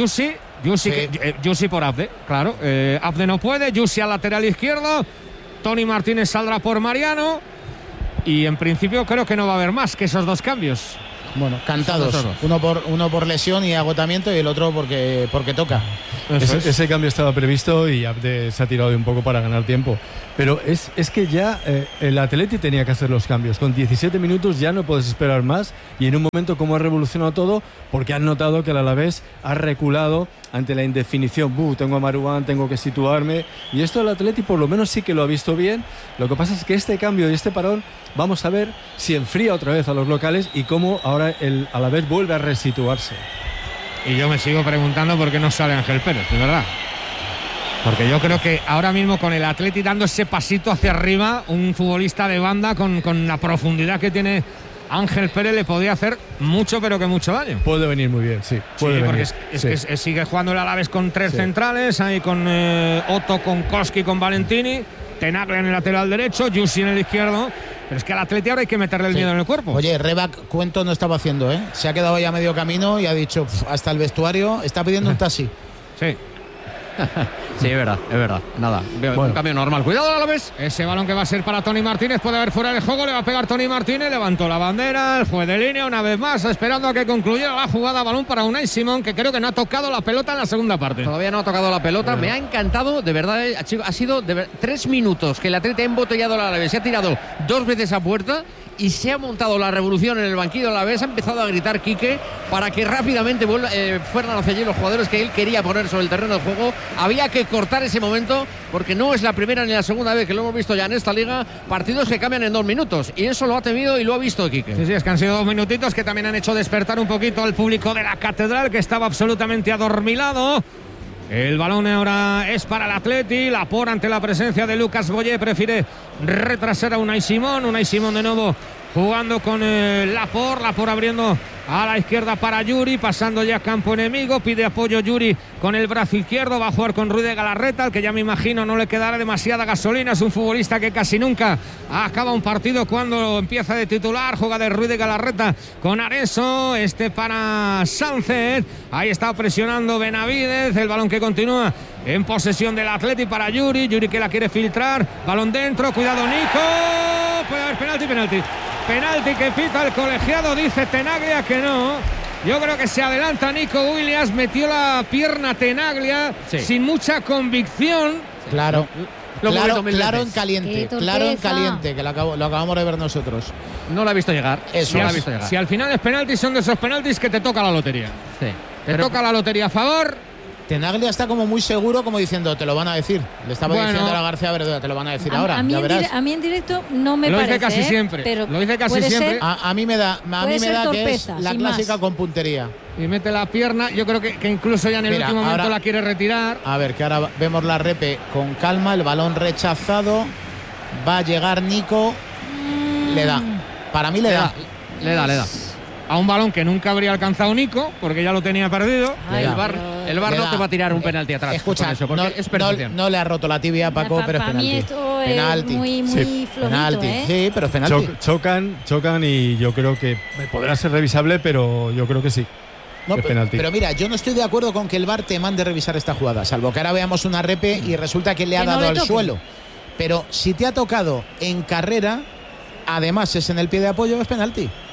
Speaker 10: Yussi por Abde, claro. Abde no puede. Yussi al lateral izquierdo. Toni Martínez saldrá por Mariano. Y en principio creo que no va a haber más que esos 2 cambios.
Speaker 1: Bueno, cantados. Uno por lesión y agotamiento, y el otro porque toca.
Speaker 2: Ese cambio estaba previsto y Abde se ha tirado de un poco para ganar tiempo. Pero es que ya el Atleti tenía que hacer los cambios. Con 17 minutos ya no puedes esperar más, y en un momento como ha revolucionado todo, porque han notado que el Alavés ha reculado ante la indefinición. Tengo a Marouane, tengo que situarme, y esto el Atleti por lo menos sí que lo ha visto bien. Lo que pasa es que este cambio y este parón, vamos a ver si enfría otra vez a los locales y cómo ahora el Alavés vuelve a resituarse.
Speaker 10: Y yo me sigo preguntando por qué no sale Ángel Pérez, de verdad. Porque yo creo que ahora mismo, con el Atleti dando ese pasito hacia arriba, un futbolista de banda con la profundidad que tiene Ángel Pérez le podía hacer mucho, pero que mucho daño.
Speaker 2: Puede venir muy bien, sí.
Speaker 10: Porque sigue jugando el Alavés con 3 centrales, ahí con Otto, con Koski, con Valentini, Tenaglia en el lateral derecho, Yussi en el izquierdo. Pero es que al Atleti ahora hay que meterle el miedo en el cuerpo.
Speaker 1: Oye, Rebac, cuento no estaba haciendo, ¿eh? Se ha quedado ya a medio camino y ha dicho, hasta el vestuario, está pidiendo un taxi.
Speaker 10: Sí.
Speaker 9: Sí, es verdad. Nada, un cambio normal. Cuidado, Alavés.
Speaker 10: Ese balón que va a ser para Toni Martínez, puede haber fuera de juego, le va a pegar Toni Martínez, levantó la bandera, el juez de línea una vez más, esperando a que concluyera la jugada. Balón para Unai Simón, que creo que no ha tocado la pelota en la segunda parte.
Speaker 9: Todavía no ha tocado la pelota. Me ha encantado, de verdad, ha sido 3 minutos que el Atleti ha embotellado al Alavés, se ha tirado 2 veces a puerta y se ha montado la revolución en el banquillo del Alavés. Ha empezado a gritar Quique para que rápidamente fueran hacia allí los jugadores que él quería poner sobre el terreno de juego. Había que cortar ese momento, porque no es la primera ni la segunda vez que lo hemos visto ya en esta liga, partidos que cambian en 2 minutos, y eso lo ha temido y lo ha visto Quique.
Speaker 10: Sí, es que han sido 2 minutitos que también han hecho despertar un poquito al público de la catedral, que estaba absolutamente adormilado. El balón ahora es para el Atleti. Laporte, ante la presencia de Lucas Boyé, prefiere retrasar a Unai Simón. Unai Simón de nuevo jugando con Laporte abriendo a la izquierda para Yuri, pasando ya campo enemigo, pide apoyo Yuri con el brazo izquierdo, va a jugar con Rui de Galarreta, al que ya me imagino no le quedará demasiada gasolina. Es un futbolista que casi nunca acaba un partido cuando empieza de titular. Juega de Rui de Galarreta con Areso, para Sánchez, ahí está presionando Benavidez, el balón que continúa en posesión del Atleti para Yuri que la quiere filtrar, balón dentro, cuidado Nico, puede haber penalti que pita el colegiado, dice Tenaglia que no. Yo creo que se adelanta Nico Williams, metió la pierna Tenaglia sin mucha convicción.
Speaker 1: Claro en caliente, que lo acabamos de ver nosotros.
Speaker 9: No lo ha visto llegar.
Speaker 10: Si al final es penalti, son de esos penaltis que te toca la lotería.
Speaker 9: Sí.
Speaker 10: Toca la lotería a favor.
Speaker 1: Tenaglia está como muy seguro, como diciendo, te lo van a decir. Le estaba diciendo a García Verduga, te lo van a decir ahora.
Speaker 4: A mí en directo no me
Speaker 10: parece.
Speaker 4: Lo dice
Speaker 10: casi siempre.
Speaker 4: Pero
Speaker 10: lo dice casi siempre.
Speaker 1: A mí me da que es la clásica con puntería.
Speaker 10: Y mete la pierna. Yo creo que incluso ya en el último momento la quiere retirar.
Speaker 1: A ver, que ahora vemos la repe con calma. El balón rechazado. Va a llegar Nico. Le da. Para mí le da.
Speaker 9: Le da.
Speaker 10: A un balón que nunca habría alcanzado Nico, porque ya lo tenía perdido.
Speaker 9: El VAR no te va a tirar un penalti atrás.
Speaker 1: Escucha,
Speaker 9: eso,
Speaker 1: no le ha roto la tibia, Paco, pero es penalti.
Speaker 4: Para mí esto es muy flojito,
Speaker 1: penalti. Sí, pero es penalti.
Speaker 2: Chocan y yo creo que podrá ser revisable, pero yo creo que sí.
Speaker 1: No, pero mira, yo no estoy de acuerdo con que el VAR te mande revisar esta jugada, salvo que ahora veamos una repe y resulta que le ha dado al suelo. Pero si te ha tocado en carrera, además es en el pie de apoyo, es penalti.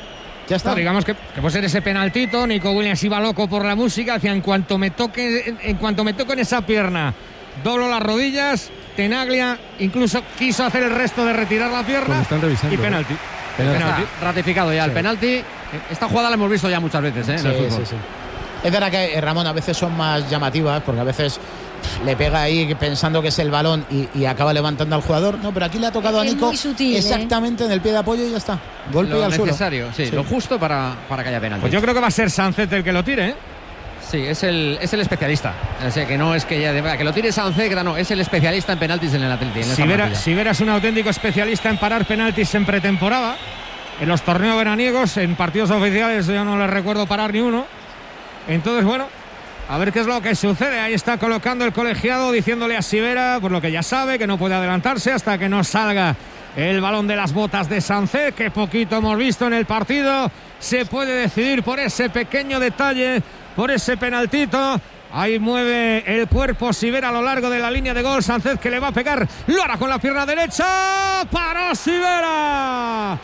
Speaker 1: Ya está.
Speaker 10: No, digamos que puede ser ese penaltito. Nico Williams iba loco por la música. Decía, en cuanto me toque en esa pierna, doblo las rodillas. Tenaglia incluso quiso hacer el resto de retirar la pierna.
Speaker 2: Pues están revisando,
Speaker 10: y penalti.
Speaker 9: Está ratificado ya el penalti. Esta jugada la hemos visto ya muchas veces, en el fútbol.
Speaker 1: Sí. Es verdad que, Ramón, a veces son más llamativas, porque a veces le pega ahí pensando que es el balón y acaba levantando al jugador. No, pero aquí le ha tocado a Nico
Speaker 4: sutil,
Speaker 1: exactamente en el pie de apoyo y ya está. Golpe y al suelo.
Speaker 9: Lo necesario, sí, lo justo para que haya penalti.
Speaker 10: Pues yo creo que va a ser Sánchez el que lo tire, ¿eh?
Speaker 9: Sí, es el especialista. O sea, que no es que lo tire Sánchez, no, es el especialista en penaltis en el Atleti.
Speaker 10: Sivera es un auténtico especialista en parar penaltis en pretemporada. En los torneos veraniegos, en partidos oficiales, yo no le recuerdo parar ni uno. Entonces, bueno, a ver qué es lo que sucede. Ahí está colocando el colegiado, diciéndole a Sivera, por lo que ya sabe, que no puede adelantarse hasta que no salga el balón de las botas de Sánchez, que poquito hemos visto en el partido. Se puede decidir por ese pequeño detalle, por ese penaltito. Ahí mueve el cuerpo Sivera a lo largo de la línea de gol. Sánchez, que le va a pegar, lo hará con la pierna derecha. ¡Paró Sivera!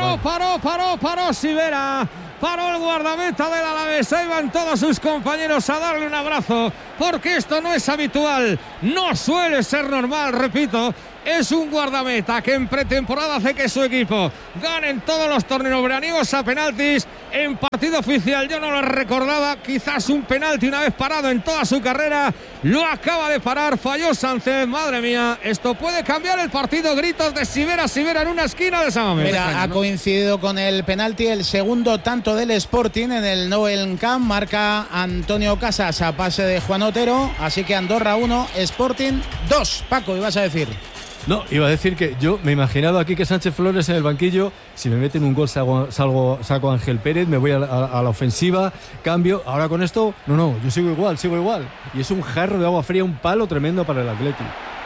Speaker 10: ¡Paró Sivera! Paró el guardameta del Alavés. Ahí van todos sus compañeros a darle un abrazo, porque esto no es habitual, no suele ser normal, repito. Es un guardameta que en pretemporada hace que su equipo gane en todos los torneos veraniegos a penaltis. En partido oficial yo no lo recordaba, quizás un penalti una vez parado en toda su carrera. Lo acaba de parar, falló Sánchez. Madre mía, esto puede cambiar el partido. Gritos de Sivera en una esquina de San Mamés.
Speaker 1: Mira, ha coincidido con el penalti el segundo tanto del Sporting en el Noel Camp. Marca Antonio Casas a pase de Juan Otero. Así que Andorra 1, Sporting 2. Paco, ibas a decir.
Speaker 2: No, iba a decir que yo me he imaginado aquí que Sánchez Flores en el banquillo, si me meten un gol saco a Ángel Pérez, me voy a la ofensiva, cambio. Ahora con esto, no, yo sigo igual. Y es un jarro de agua fría, un palo tremendo para el Atleti.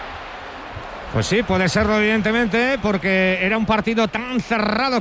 Speaker 10: Pues sí, puede serlo evidentemente, porque era un partido tan cerrado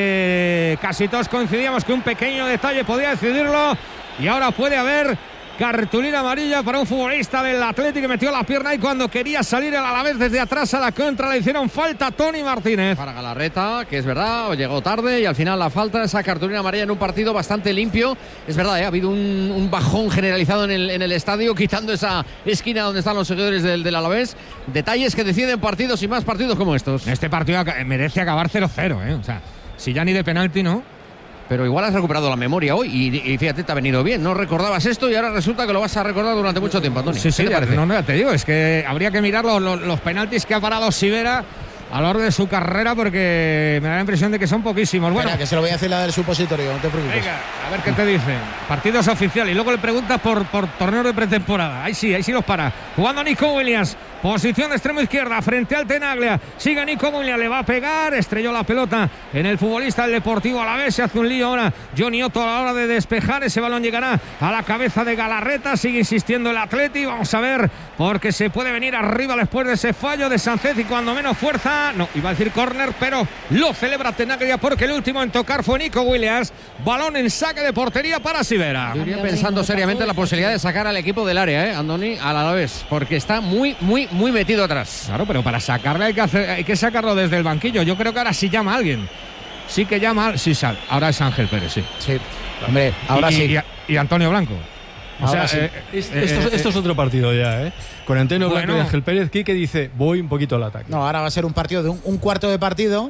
Speaker 10: que casi todos coincidíamos que un pequeño detalle podía decidirlo. Y ahora puede haber cartulina amarilla para un futbolista del Atleti que metió la pierna y cuando quería salir el Alavés desde atrás a la contra le hicieron falta a Toni Martínez.
Speaker 9: Para Galarreta, que es verdad, llegó tarde y al final la falta, esa cartulina amarilla en un partido bastante limpio. Es verdad, ha habido un bajón generalizado en el estadio, quitando esa esquina donde están los seguidores del Alavés. Detalles que deciden partidos y más partidos como estos.
Speaker 10: Este partido merece acabar 0-0, o sea, si ya ni de penalti, ¿no?
Speaker 9: Pero igual has recuperado la memoria hoy y fíjate, te ha venido bien. No recordabas esto y ahora resulta que lo vas a recordar durante mucho tiempo, Antonio.
Speaker 10: Sí, no, te digo, es que habría que mirar los penaltis que ha parado Sivera a lo largo de su carrera, porque me da la impresión de que son poquísimos. Bueno,
Speaker 1: espera, que se lo voy a decir la del supositorio, no te preocupes.
Speaker 10: Venga, a ver qué te dicen. Partidos oficiales y luego le preguntas por torneos de pretemporada. Ahí sí los para. Jugando Nico Williams, posición de extremo izquierda frente al Tenaglia. Sigue Nico Williams, le va a pegar, estrelló la pelota en el futbolista del Deportivo Alavés. Se hace un lío ahora Johnny Otto a la hora de despejar. Ese balón llegará a la cabeza de Galarreta. Sigue insistiendo el Atleti. Vamos a ver, porque se puede venir arriba después de ese fallo de Sánchez y cuando menos fuerza. No, iba a decir córner, pero lo celebra Tenaglia porque el último en tocar fue Nico Williams. Balón en saque de portería para Sivera.
Speaker 9: Yo iría pensando seriamente en la posibilidad de sacar al equipo del área, Andoni, al Alavés, porque está muy metido atrás.
Speaker 10: Claro, pero para sacarle hay que sacarlo desde el banquillo. Yo creo que ahora sí llama a alguien. Sí que llama, sí sale. Ahora es Ángel Pérez, sí.
Speaker 1: Sí, hombre, ahora sí.
Speaker 10: Y Antonio Blanco.
Speaker 2: O sea, sí. Esto es otro partido ya, con Antonio Blanco y Ángel Pérez. Quique dice, voy un poquito al ataque.
Speaker 1: No, ahora va a ser un partido de un cuarto de partido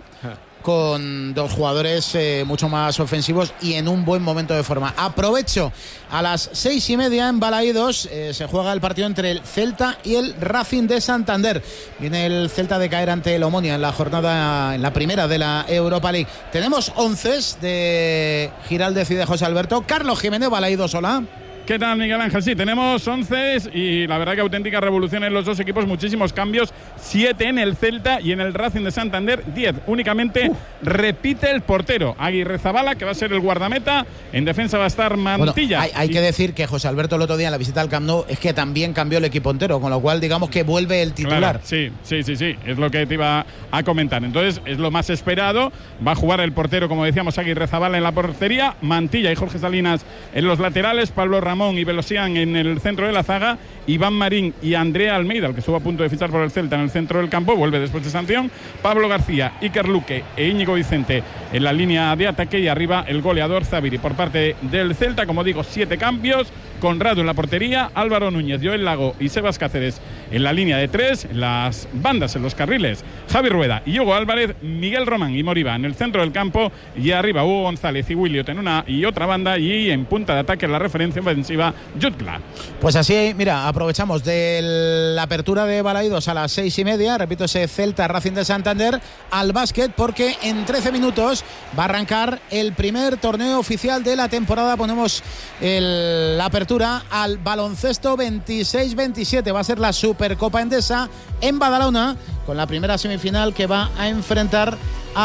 Speaker 1: con dos jugadores mucho más ofensivos y en un buen momento de forma. Aprovecho, a las 6:30 en Balaídos se juega el partido entre el Celta y el Racing de Santander. Viene el Celta de caer ante el Omonia en la primera de la Europa League. Tenemos 11 de Giraldez y de José Alberto. Carlos Jiménez, Balaídos, hola.
Speaker 12: ¿Qué tal, Miguel Ángel? Sí, tenemos 11 y la verdad que auténtica revolución en los dos equipos, muchísimos cambios, 7 en el Celta y en el Racing de Santander 10. Únicamente repite el portero, Aguirrezabala, que va a ser el guardameta. En defensa va a estar Mantilla.
Speaker 1: Bueno, hay que decir que José Alberto el otro día en la visita al Camp Nou es que también cambió el equipo entero, con lo cual digamos que vuelve el titular.
Speaker 12: Claro, sí, es lo que te iba a comentar. Entonces es lo más esperado. Va a jugar el portero, como decíamos, Aguirrezabala en la portería, Mantilla y Jorge Salinas en los laterales, Pablo Ramón Leguizamón y Belosian en el centro de la zaga, Iván Marín y Andrea Almeida, el que estuvo a punto de fichar por el Celta, en el centro del campo, vuelve después de sanción, Pablo García, Iker Luque e Íñigo Vicente en la línea de ataque, y arriba el goleador Zabiri. Por parte del Celta, como digo, 7 cambios: Conrado en la portería, Álvaro Núñez, Joel Lago y Sebas Cáceres en la línea de 3, en las bandas, en los carriles, Javi Rueda y Hugo Álvarez, Miguel Román y Moriba en el centro del campo, y arriba Hugo González y Williot en una y otra banda, y en punta de ataque la referencia ofensiva, Jutgla.
Speaker 1: Pues así, mira, aprovechamos de la apertura de Balaidos a las 6:30, repito, ese Celta Racing de Santander, al básquet, porque en 13 minutos va a arrancar el primer torneo oficial de la temporada. Ponemos la apertura al baloncesto 26-27, va a ser la Supercopa Endesa en Badalona, con la primera semifinal que va a enfrentar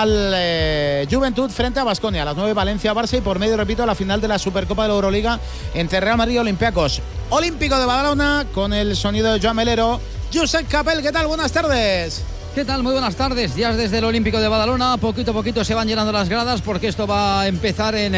Speaker 1: al Juventud frente a Baskonia. A las 9 Valencia-Barça, y por medio, repito, la final de la Supercopa de la Euroliga entre Real Madrid y Olympiacos. Olímpico de Badalona, con el sonido de Joan Melero. Josep Capel, ¿qué tal? Buenas tardes.
Speaker 13: ¿Qué tal? Muy buenas tardes. Ya desde el Olímpico de Badalona, poquito a poquito se van llenando las gradas, porque esto va a empezar en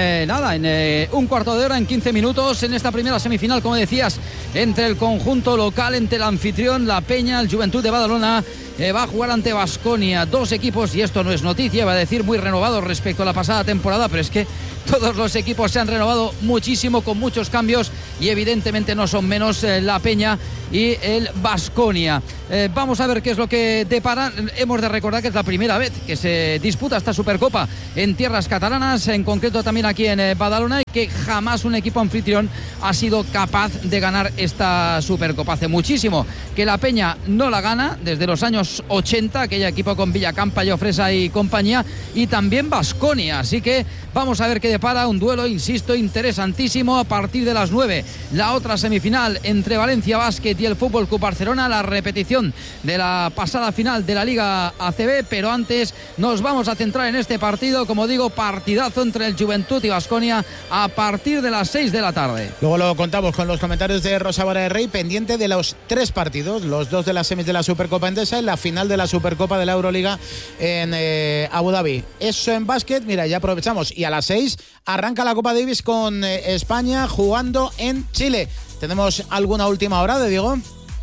Speaker 13: un cuarto de hora, en 15 minutos, en esta primera semifinal, como decías, entre el conjunto local, entre el anfitrión, la Peña, el Juventud de Badalona. Va a jugar ante Baskonia, 2 equipos, y esto no es noticia, va a decir muy renovados respecto a la pasada temporada, pero es que todos los equipos se han renovado muchísimo, con muchos cambios, y evidentemente no son menos la Peña y el Baskonia. Vamos a ver qué es lo que depara. Hemos de recordar que es la primera vez que se disputa esta Supercopa en tierras catalanas, en concreto también aquí en Badalona, y que jamás un equipo anfitrión ha sido capaz de ganar esta Supercopa. Hace muchísimo que la Peña no la gana, desde los años 80, aquel equipo con Villacampa, Llofresa y compañía, y también Baskonia. Así que vamos a ver qué depara, un duelo, insisto, interesantísimo. A partir de las 9, la otra semifinal entre Valencia Basket y el Fútbol Club Barcelona, la repetición de la pasada final de la Liga ACB, pero antes nos vamos a centrar en este partido, como digo, partidazo entre el Juventud y Baskonia a partir de las 6 de la tarde.
Speaker 1: Luego lo contamos con los comentarios de Rosa Vara de Rey, pendiente de los 3 partidos, los 2 de las semis de la Supercopa Endesa y la final de la Supercopa de la Euroliga en Abu Dhabi. Eso en básquet. Mira, ya aprovechamos, y a las 6 arranca la Copa Davis con España jugando en Chile. ¿Tenemos alguna última hora de Diego?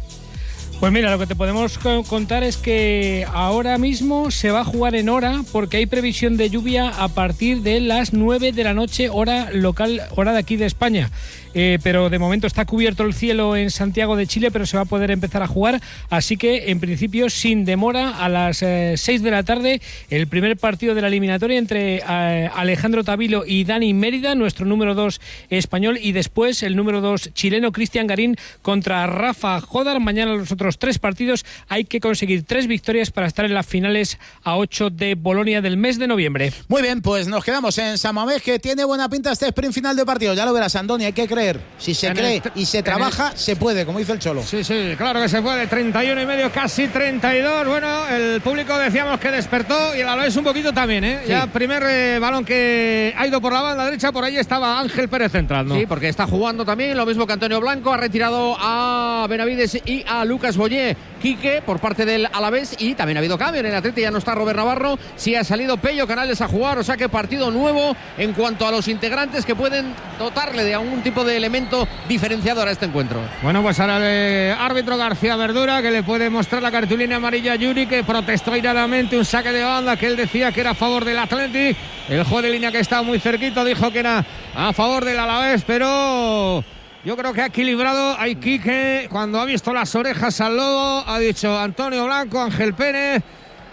Speaker 14: Pues mira, lo que te podemos contar es que ahora mismo se va a jugar en hora, porque hay previsión de lluvia a partir de las 9 de la noche, hora local, hora de aquí de España. Pero de momento está cubierto el cielo en Santiago de Chile, pero se va a poder empezar a jugar, así que en principio sin demora a las 6 de la tarde el primer partido de la eliminatoria entre Alejandro Tavilo y Dani Mérida, nuestro número 2 español, y después el número 2 chileno Cristian Garín contra Rafa Jodar. Mañana los otros 3 partidos, hay que conseguir 3 victorias para estar en las finales a 8 de Bolonia del mes de noviembre.
Speaker 1: Muy bien, pues nos quedamos en San Mamés, que tiene buena pinta este sprint final de partido. Ya lo verás, Andoni, hay que creer. Si se cree y se trabaja, se puede, como dice el Cholo.
Speaker 10: Sí, claro que se puede. 31,5, casi 32. Bueno, el público decíamos que despertó, y el Alavés un poquito también, ¿eh? Sí. Ya primer balón que ha ido por la banda derecha, por ahí estaba Ángel Pérez entrando.
Speaker 5: Sí, porque está jugando también lo mismo que Antonio Blanco. Ha retirado a Benavides y a Lucas Boyé. Quique por parte del Alavés, y también ha habido cambio en el Atleti. Ya no está Robert Navarro, sí ha salido Pello Canales a jugar, o sea que partido nuevo en cuanto a los integrantes que pueden dotarle de algún tipo de elemento diferenciador a este encuentro.
Speaker 10: Bueno, pues ahora el árbitro García Verdura, que le puede mostrar la cartulina amarilla a Yuri, que protestó airadamente un saque de banda que él decía que era a favor del Atleti. El juez de línea, que estaba muy cerquito, dijo que era a favor del Alavés, pero yo creo que ha equilibrado. Hay Quique, cuando ha visto las orejas al lobo, ha dicho Antonio Blanco, Ángel Pérez,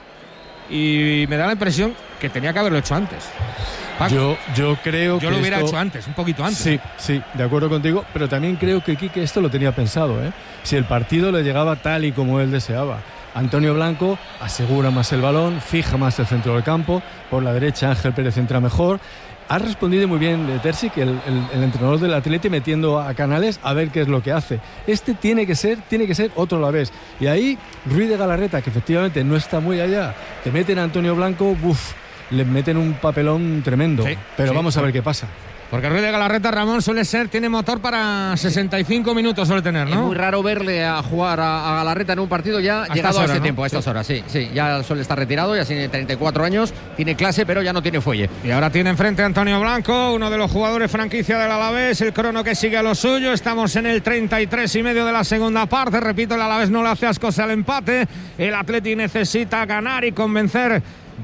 Speaker 10: y me da la impresión que tenía que haberlo hecho antes.
Speaker 2: Paco, yo creo que
Speaker 10: yo lo hubiera hecho antes, un poquito antes.
Speaker 2: Sí, de acuerdo contigo, pero también creo que Quique esto lo tenía pensado, ¿eh? Si el partido le llegaba tal y como él deseaba. Antonio Blanco asegura más el balón, fija más el centro del campo, por la derecha Ángel Pérez entra mejor. Ha respondido muy bien de Terzic, el entrenador del Atleti, metiendo a Canales a ver qué es lo que hace. Este tiene que ser otro Alavés. Y ahí Ruiz de Galarreta, que efectivamente no está muy allá, te meten a Antonio Blanco, le meten un papelón tremendo. Sí, pero vamos a ver qué pasa.
Speaker 10: Porque Ruiz de Galarreta, Ramón, tiene motor para 65 minutos, suele tener, ¿no?
Speaker 9: Es muy raro verle a jugar a Galarreta en un partido ya llegado a este tiempo, a estas horas, sí. Ya suele estar retirado, ya tiene 34 años, tiene clase, pero ya no tiene fuelle.
Speaker 10: Y ahora tiene enfrente a Antonio Blanco, uno de los jugadores franquicia del Alavés, el crono que sigue a lo suyo. Estamos en el 33,5 de la segunda parte. Repito, el Alavés no le hace ascos al empate. El Atleti necesita ganar y convencer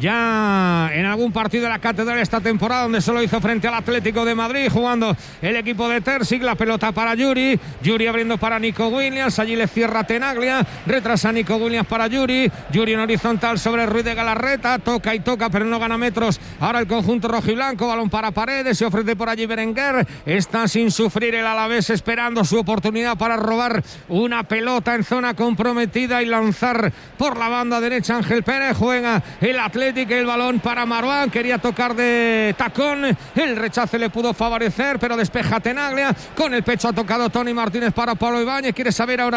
Speaker 10: ya en algún partido de la Catedral esta temporada, donde solo hizo frente al Atlético de Madrid, jugando el equipo de Terzic. La pelota para Yuri abriendo para Nico Williams, allí le cierra Tenaglia, retrasa Nico Williams para Yuri en horizontal sobre Ruiz de Galarreta, toca, pero no gana metros. Ahora el conjunto rojiblanco, balón para Paredes, se ofrece por allí Berenguer, está sin sufrir el Alavés, esperando su oportunidad para robar una pelota en zona comprometida y lanzar por la banda derecha. Ángel Pérez, juega el Atlético, el balón para Marouane, quería tocar de tacón, el rechace le pudo favorecer, pero despeja Tenaglia, con el pecho ha tocado Tony Martínez para Pablo Ibáñez. Quiere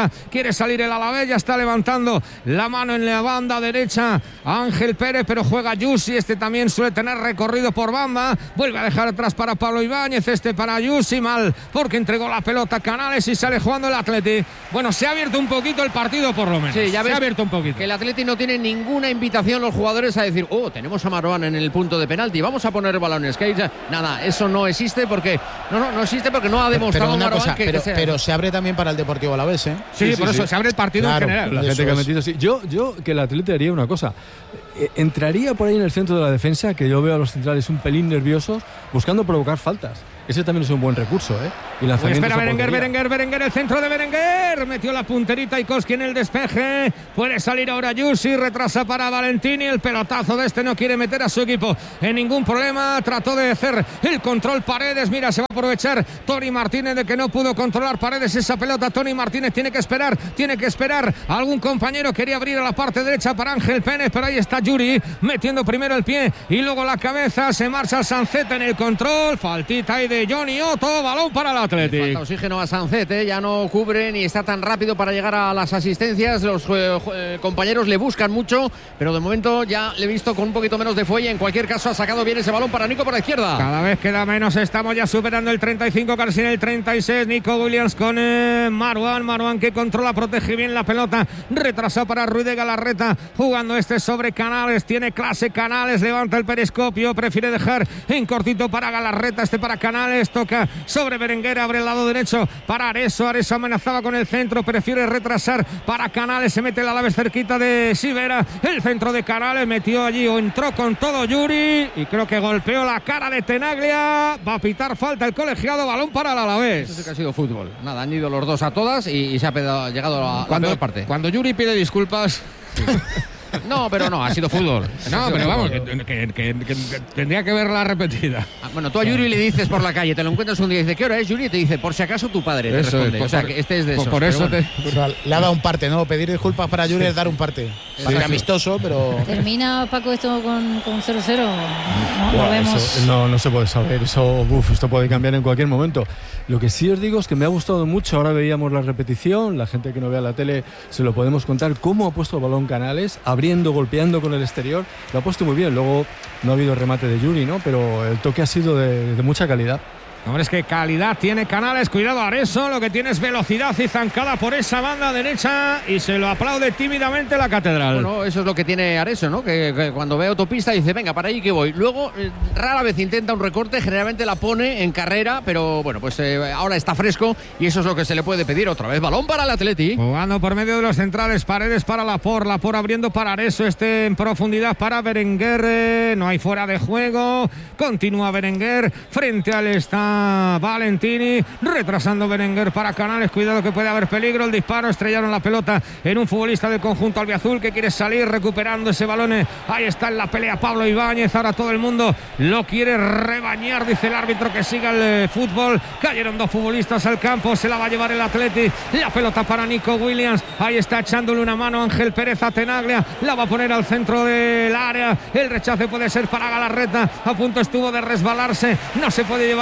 Speaker 10: salir el Alavés, ya está levantando la mano en la banda derecha Ángel Pérez, pero juega Yusi, este también suele tener recorrido por banda, vuelve a dejar atrás para Pablo Ibáñez, este para Yusi, mal, porque entregó la pelota a Canales y sale jugando el Atleti. Bueno, se ha abierto un poquito el partido, por lo menos.
Speaker 9: Sí, ya
Speaker 10: se ha abierto un poquito.
Speaker 9: Que el Atleti no tiene ninguna invitación los jugadores a decir, tenemos a Marouane en el punto de penalti, vamos a poner balones, que nada, eso no existe porque no existe porque no ha demostrado Marouane que sea.
Speaker 1: Pero se abre también para el Deportivo Alavés, ¿eh?
Speaker 10: Sí, por eso se abre el partido, claro, en general.
Speaker 2: La gente que ha metido, sí. Yo que el Atleti haría una cosa, entraría por ahí en el centro de la defensa, que yo veo a los centrales un pelín nerviosos, buscando provocar faltas. Ese también es un buen recurso, ¿eh? Y
Speaker 10: espera Berenguer, el centro de Berenguer, metió la punterita Ikoski en el despeje, puede salir ahora Yusi, retrasa para Valentini, el pelotazo de este no quiere meter a su equipo en ningún problema, trató de hacer el control Paredes, mira, se va a aprovechar Tony Martínez de que no pudo controlar Paredes esa pelota. Tony Martínez tiene que esperar a algún compañero, quería abrir a la parte derecha para Ángel Pérez, pero ahí está Yuri, metiendo primero el pie y luego la cabeza, se marcha Sancet en el control, faltita ahí de Johnny Otto, balón para el Atleti.
Speaker 9: Falta oxígeno a Sancet, ya no cubre ni está tan rápido para llegar a las asistencias, los compañeros le buscan mucho, pero de momento ya le he visto con un poquito menos de fuelle. En cualquier caso ha sacado bien ese balón para Nico por la izquierda.
Speaker 10: Cada vez queda menos, estamos ya superando el 35, casi en el 36. Nico Williams con Marouane que controla, protege bien la pelota, retrasa para Ruiz de Galarreta, jugando sobre Canales, tiene clase Canales, levanta el periscopio, prefiere dejar en cortito para Galarreta, para Canales, toca sobre Berenguer, abre el lado derecho para Areso amenazaba con el centro, prefiere retrasar para Canales, se mete el Alavés cerquita de Sivera, el centro de Canales, metió allí o entró con todo Yuri y creo que golpeó la cara de Tenaglia, va a pitar falta el colegiado, balón para el Alavés.
Speaker 9: Eso sí que ha sido fútbol, nada, han ido los dos a todas y se ha llegado a la peor parte.
Speaker 10: Cuando Yuri pide disculpas...
Speaker 9: No, pero no, ha sido fútbol.
Speaker 10: No, pero vamos, que tendría que verla repetida.
Speaker 9: Bueno, tú a Yuri le dices por la calle, te lo encuentras un día y dice, ¿qué hora es, Yuri? Y te dice, por si acaso tu padre, te responde. O sea, que este es de esos.
Speaker 10: Por eso
Speaker 1: bueno. Le ha dado un parte, ¿no? Pedir disculpas para Yuri es dar un parte. Parte amistoso, pero...
Speaker 4: ¿Termina, Paco, esto con 0-0?
Speaker 2: No vemos. No se puede saber. Esto puede cambiar en cualquier momento. Lo que sí os digo es que me ha gustado mucho. Ahora veíamos la repetición. La gente que no vea la tele se lo podemos contar. Cómo ha puesto el balón Canales, abriendo, golpeando con el exterior. Lo ha puesto muy bien. Luego no ha habido remate de Yuri, ¿no? Pero el toque ha sido de mucha calidad.
Speaker 10: Hombre, es que calidad tiene Canales, cuidado Areso, lo que tiene es velocidad y zancada por esa banda derecha y se lo aplaude tímidamente la Catedral.
Speaker 9: Bueno, eso es lo que tiene Areso, ¿no? Que cuando ve autopista dice, venga, para ahí que voy. Luego, rara vez intenta un recorte, generalmente la pone en carrera, pero bueno, pues ahora está fresco y eso es lo que se le puede pedir. Otra vez, balón para el Atleti.
Speaker 10: Jugando por medio de los centrales, Paredes para Laporte abriendo para Areso, en profundidad para Berenguer, no hay fuera de juego, continúa Berenguer, frente al está Valentini, retrasando Berenguer para Canales, cuidado que puede haber peligro, el disparo, estrellaron la pelota en un futbolista del conjunto albiazul que quiere salir recuperando ese balón, ahí está en la pelea Pablo Ibáñez, ahora todo el mundo lo quiere rebañar, dice el árbitro que siga el fútbol, cayeron dos futbolistas al campo, se la va a llevar el Atleti, la pelota para Nico Williams, ahí está echándole una mano Ángel Pérez a Tenaglia, la va a poner al centro del área, el rechace puede ser para Galarreta, a punto estuvo de resbalarse, no se puede llevar el balón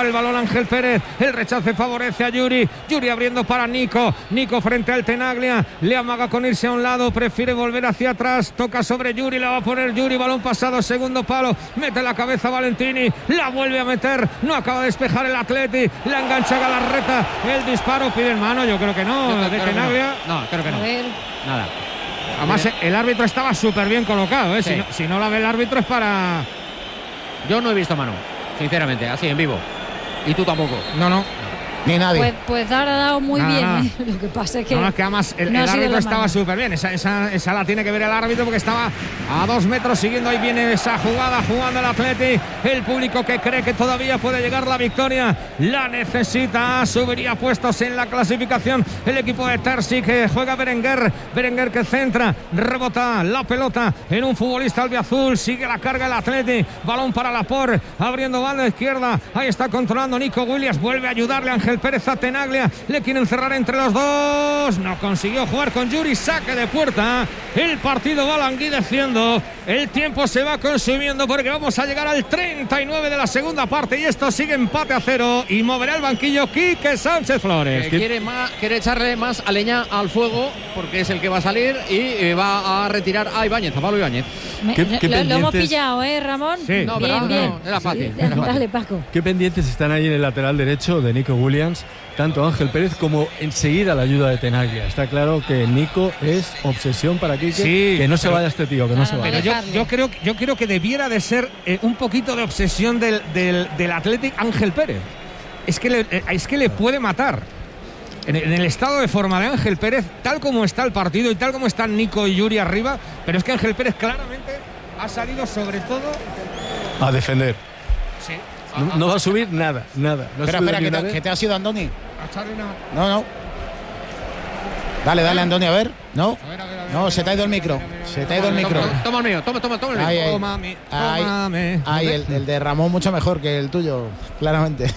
Speaker 10: Ángel Pérez. El rechace favorece a Yuri. Yuri abriendo para Nico. Nico frente al Tenaglia. Le amaga con irse a un lado. Prefiere volver hacia atrás. Toca sobre Yuri. La va a poner Yuri. Balón pasado. Segundo palo. Mete la cabeza Valentini. La vuelve a meter. No acaba de despejar el Atleti. La engancha Galarreta. El disparo. Pide mano. Yo creo que no. De Tenaglia.
Speaker 5: No, creo que no. Nada.
Speaker 10: Además, el árbitro estaba súper bien colocado.
Speaker 5: Sí.
Speaker 10: Si no la ve el árbitro es para...
Speaker 5: Yo no he visto mano, sinceramente, así en vivo. Y tú tampoco.
Speaker 10: No.
Speaker 1: Ni nadie.
Speaker 4: Pues ahora ha dado muy bien. Lo que pasa es que...
Speaker 10: No, es que además el árbitro estaba súper bien. Esa la tiene que ver el árbitro porque estaba a 2 metros siguiendo. Ahí viene esa jugada, jugando el Atleti. El público que cree que todavía puede llegar la victoria. La necesita. Subiría puestos en la clasificación el equipo de Terzi, que juega Berenguer. Berenguer que centra. Rebota la pelota en un futbolista albiazul. Sigue la carga el Atleti. Balón para Laporte. Abriendo banda izquierda. Ahí está controlando Nico Williams. Vuelve a ayudarle Ángel Pérez a Tenaglia. Le quieren cerrar entre los dos. No consiguió jugar con Yuri. Saque de puerta. El partido va languideciendo. El tiempo se va consumiendo porque vamos a llegar al 39 de la segunda parte. Y esto sigue empate a 0. Y moverá el banquillo Quique Sánchez Flores.
Speaker 5: Quiere echarle más a leña al fuego porque es el que va a salir y va a retirar a Ibáñez, a Pablo Ibáñez.
Speaker 4: Lo hemos pillado, Ramón.
Speaker 10: Sí.
Speaker 5: No,
Speaker 4: bien.
Speaker 5: No, era fácil.
Speaker 4: Dale, Paco.
Speaker 2: ¿Qué pendientes están ahí en el lateral derecho de Nico Williams? Tanto Ángel Pérez como enseguida la ayuda de Tenaglia. Está claro que Nico es obsesión para Quique.
Speaker 10: Sí,
Speaker 2: que no se vaya este tío, que no se vaya.
Speaker 10: Pero yo creo que debiera de ser un poquito de obsesión del Athletic Ángel Pérez. Es que le puede matar. En el estado de forma de Ángel Pérez, tal como está el partido y tal como están Nico y Yuri arriba, pero es que Ángel Pérez claramente ha salido sobre todo
Speaker 2: a defender.
Speaker 10: Sí.
Speaker 2: No va a subir nada. No
Speaker 1: espera, ¿qué te ha sido, Andoni? No. Dale, Andoni, a ver. No. No, se te ha ido el micro.
Speaker 5: Toma el mío, toma el mío.
Speaker 1: Ahí, el de Ramón mucho mejor que el tuyo, claramente.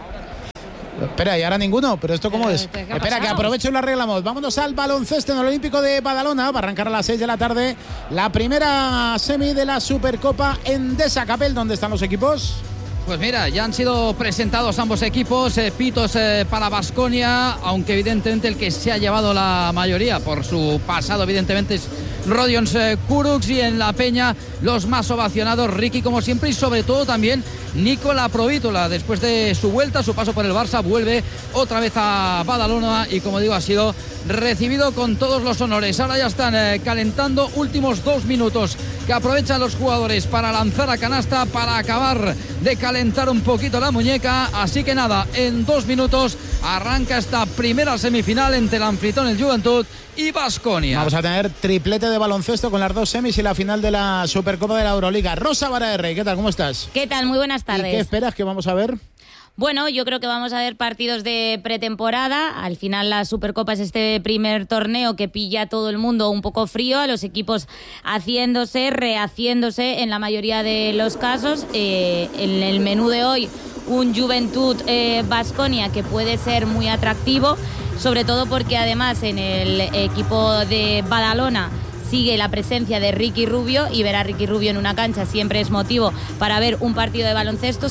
Speaker 1: Espera, ¿y ahora ninguno? ¿Pero esto cómo es? Espera, que aprovecho y lo arreglamos. Vámonos al baloncesto en el Olímpico de Badalona. Va a arrancar a las 6 de la tarde la primera semi de la Supercopa Endesa. Capel, ¿dónde están los equipos?
Speaker 13: Pues mira, ya han sido presentados ambos equipos, pitos para Baskonia, aunque evidentemente el que se ha llevado la mayoría por su pasado evidentemente es Rodion Kurucs, y en la Peña los más ovacionados, Ricky como siempre, y sobre todo también Nikola Provítola. Después de su vuelta, su paso por el Barça, vuelve otra vez a Badalona y, como digo, ha sido recibido con todos los honores. Ahora ya están calentando, últimos 2 minutos que aprovechan los jugadores para lanzar a canasta, para acabar de calentar un poquito la muñeca. Así que nada, en 2 minutos arranca esta primera semifinal entre el anfitrión, el Juventud, y Baskonia.
Speaker 1: Vamos a tener triplete de baloncesto con las 2 semis y la final de la Supercopa de la Euroliga. Rosa Barahirri, ¿qué tal? ¿Cómo estás?
Speaker 15: ¿Qué tal? Muy buenas tardes.
Speaker 1: ¿Y qué esperas que vamos a ver?
Speaker 15: Bueno, yo creo que vamos a ver partidos de pretemporada. Al final la Supercopa es este primer torneo que pilla a todo el mundo un poco frío, a los equipos haciéndose, rehaciéndose en la mayoría de los casos. En el menú de hoy, un Juventud Baskonia que puede ser muy atractivo, sobre todo porque además en el equipo de Badalona sigue la presencia de Ricky Rubio, y ver a Ricky Rubio en una cancha siempre es motivo para ver un partido de baloncesto,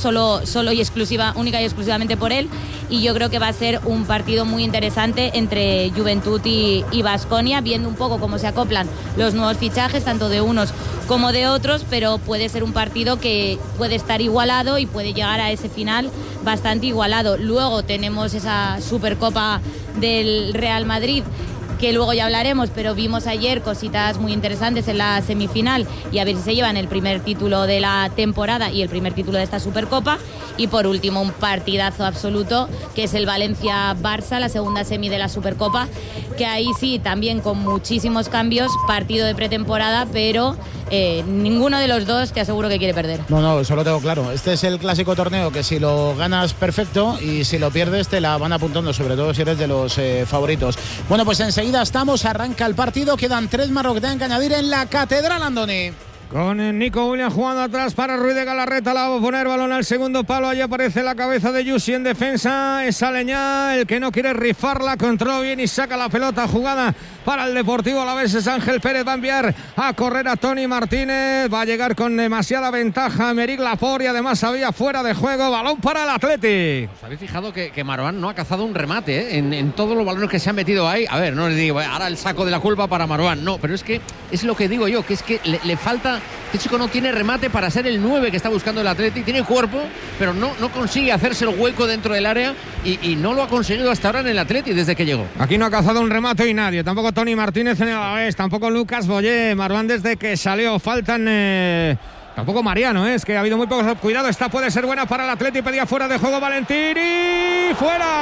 Speaker 15: única y exclusivamente por él, y yo creo que va a ser un partido muy interesante entre Juventud y Baskonia, viendo un poco cómo se acoplan los nuevos fichajes, tanto de unos como de otros, pero puede ser un partido que puede estar igualado y puede llegar a ese final bastante igualado. Luego tenemos esa Supercopa del Real Madrid, que luego ya hablaremos, pero vimos ayer cositas muy interesantes en la semifinal, y a ver si se llevan el primer título de la temporada y el primer título de esta Supercopa. Y por último, un partidazo absoluto, que es el Valencia-Barça, la segunda semi de la Supercopa, que ahí sí, también con muchísimos cambios, partido de pretemporada, pero ninguno de los dos te aseguro que quiere perder.
Speaker 1: No, eso lo tengo claro. Este es el clásico torneo que si lo ganas, perfecto, y si lo pierdes te la van apuntando, sobre todo si eres de los favoritos. Bueno, pues enseguida arranca el partido, quedan 3 más lo que tengan que añadir en la Catedral, Andoni.
Speaker 10: Con Nico Williams jugando atrás para Ruiz de Galarreta. La va a poner balón al segundo palo. Allí aparece la cabeza de Yusi en defensa. Es Aleñá el que no quiere rifarla. Controló bien y saca la pelota. Jugada para el Deportivo Alavés. Es Ángel Pérez. Va a enviar a correr a Tony Martínez. Va a llegar con demasiada ventaja Meric Laporte. Y además había fuera de juego. Balón para el Athletic.
Speaker 9: ¿Os habéis fijado que Marwan no ha cazado un remate en todos los balones que se han metido ahí? A ver, no les digo ahora el saco de la culpa para Marwan. No, pero es que es lo que digo yo, que es que le falta. Este chico no tiene remate para ser el 9 que está buscando el Athletic. Tiene cuerpo, pero no consigue hacerse el hueco dentro del área y no lo ha conseguido hasta ahora en el Athletic desde que llegó.
Speaker 10: Aquí no ha cazado un remate y nadie. Tampoco Tony Martínez en el Alavés, tampoco Lucas Boyé. Marwan desde que salió. Faltan... Tampoco Mariano, es que ha habido muy pocos. Cuidado, esta puede ser buena para el Athletic. Pedía fuera de juego Valentini.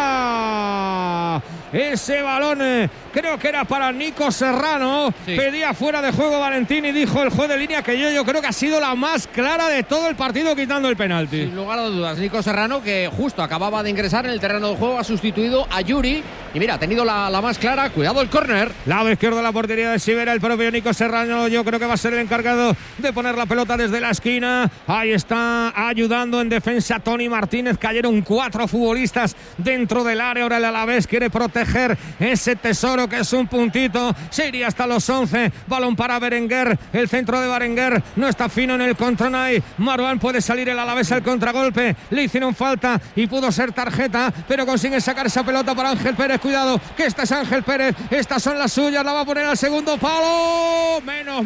Speaker 10: ¡Fuera! Ese balón creo que era para Nico Serrano. Sí. Pedía fuera de juego Valentini. Dijo el juez de línea que yo creo que ha sido la más clara de todo el partido, quitando el penalti.
Speaker 9: Sin lugar a dudas, Nico Serrano, que justo acababa de ingresar en el terreno de juego, ha sustituido a Yuri. Y mira, ha tenido la más clara. Cuidado el córner.
Speaker 10: Lado izquierdo de la portería de Sivera. El propio Nico Serrano, yo creo que va a ser el encargado de poner la pelota desde la esquina. Ahí está ayudando en defensa Tony Martínez. Cayeron 4 futbolistas dentro del área. Ahora el Alavés quiere proteger ese tesoro que es un puntito. Se iría hasta los 11. Balón para Berenguer. El centro de Berenguer no está fino en el control. Marwan puede salir el Alavés al contragolpe. Le hicieron falta y pudo ser tarjeta, pero consigue sacar esa pelota para Ángel Pérez. Cuidado, que esta es Ángel Pérez. Estas son las suyas. La va a poner al segundo palo.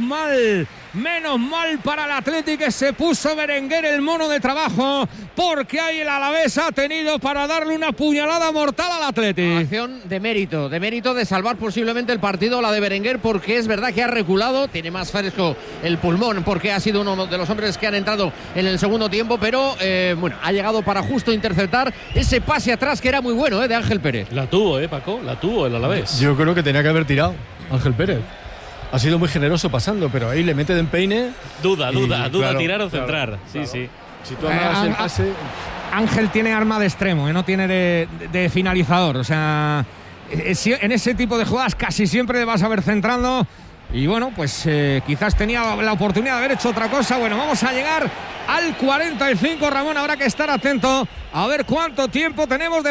Speaker 10: Menos mal para el Athletic, que se puso Berenguer el mono de trabajo, porque ahí el Alavés ha tenido para darle una puñalada mortal al Athletic.
Speaker 9: Acción de mérito de salvar posiblemente el partido, la de Berenguer, porque es verdad que ha reculado, tiene más fresco el pulmón, porque ha sido uno de los hombres que han entrado en el segundo tiempo, pero bueno, ha llegado para justo interceptar ese pase atrás que era muy bueno de Ángel Pérez.
Speaker 3: La tuvo, Paco, la tuvo el Alavés.
Speaker 2: Yo creo que tenía que haber tirado Ángel Pérez. Ha sido muy generoso pasando, pero ahí le mete de empeine.
Speaker 3: Duda, claro, tirar o centrar. Claro, sí, claro. Sí.
Speaker 2: Si tú amas el pase.
Speaker 10: Ángel tiene arma de extremo, no tiene de finalizador. O sea, en ese tipo de jugadas casi siempre le vas a ver centrando. Y bueno, pues quizás tenía la oportunidad de haber hecho otra cosa. Bueno, vamos a llegar al 45, Ramón. Habrá que estar atento a ver cuánto tiempo tenemos de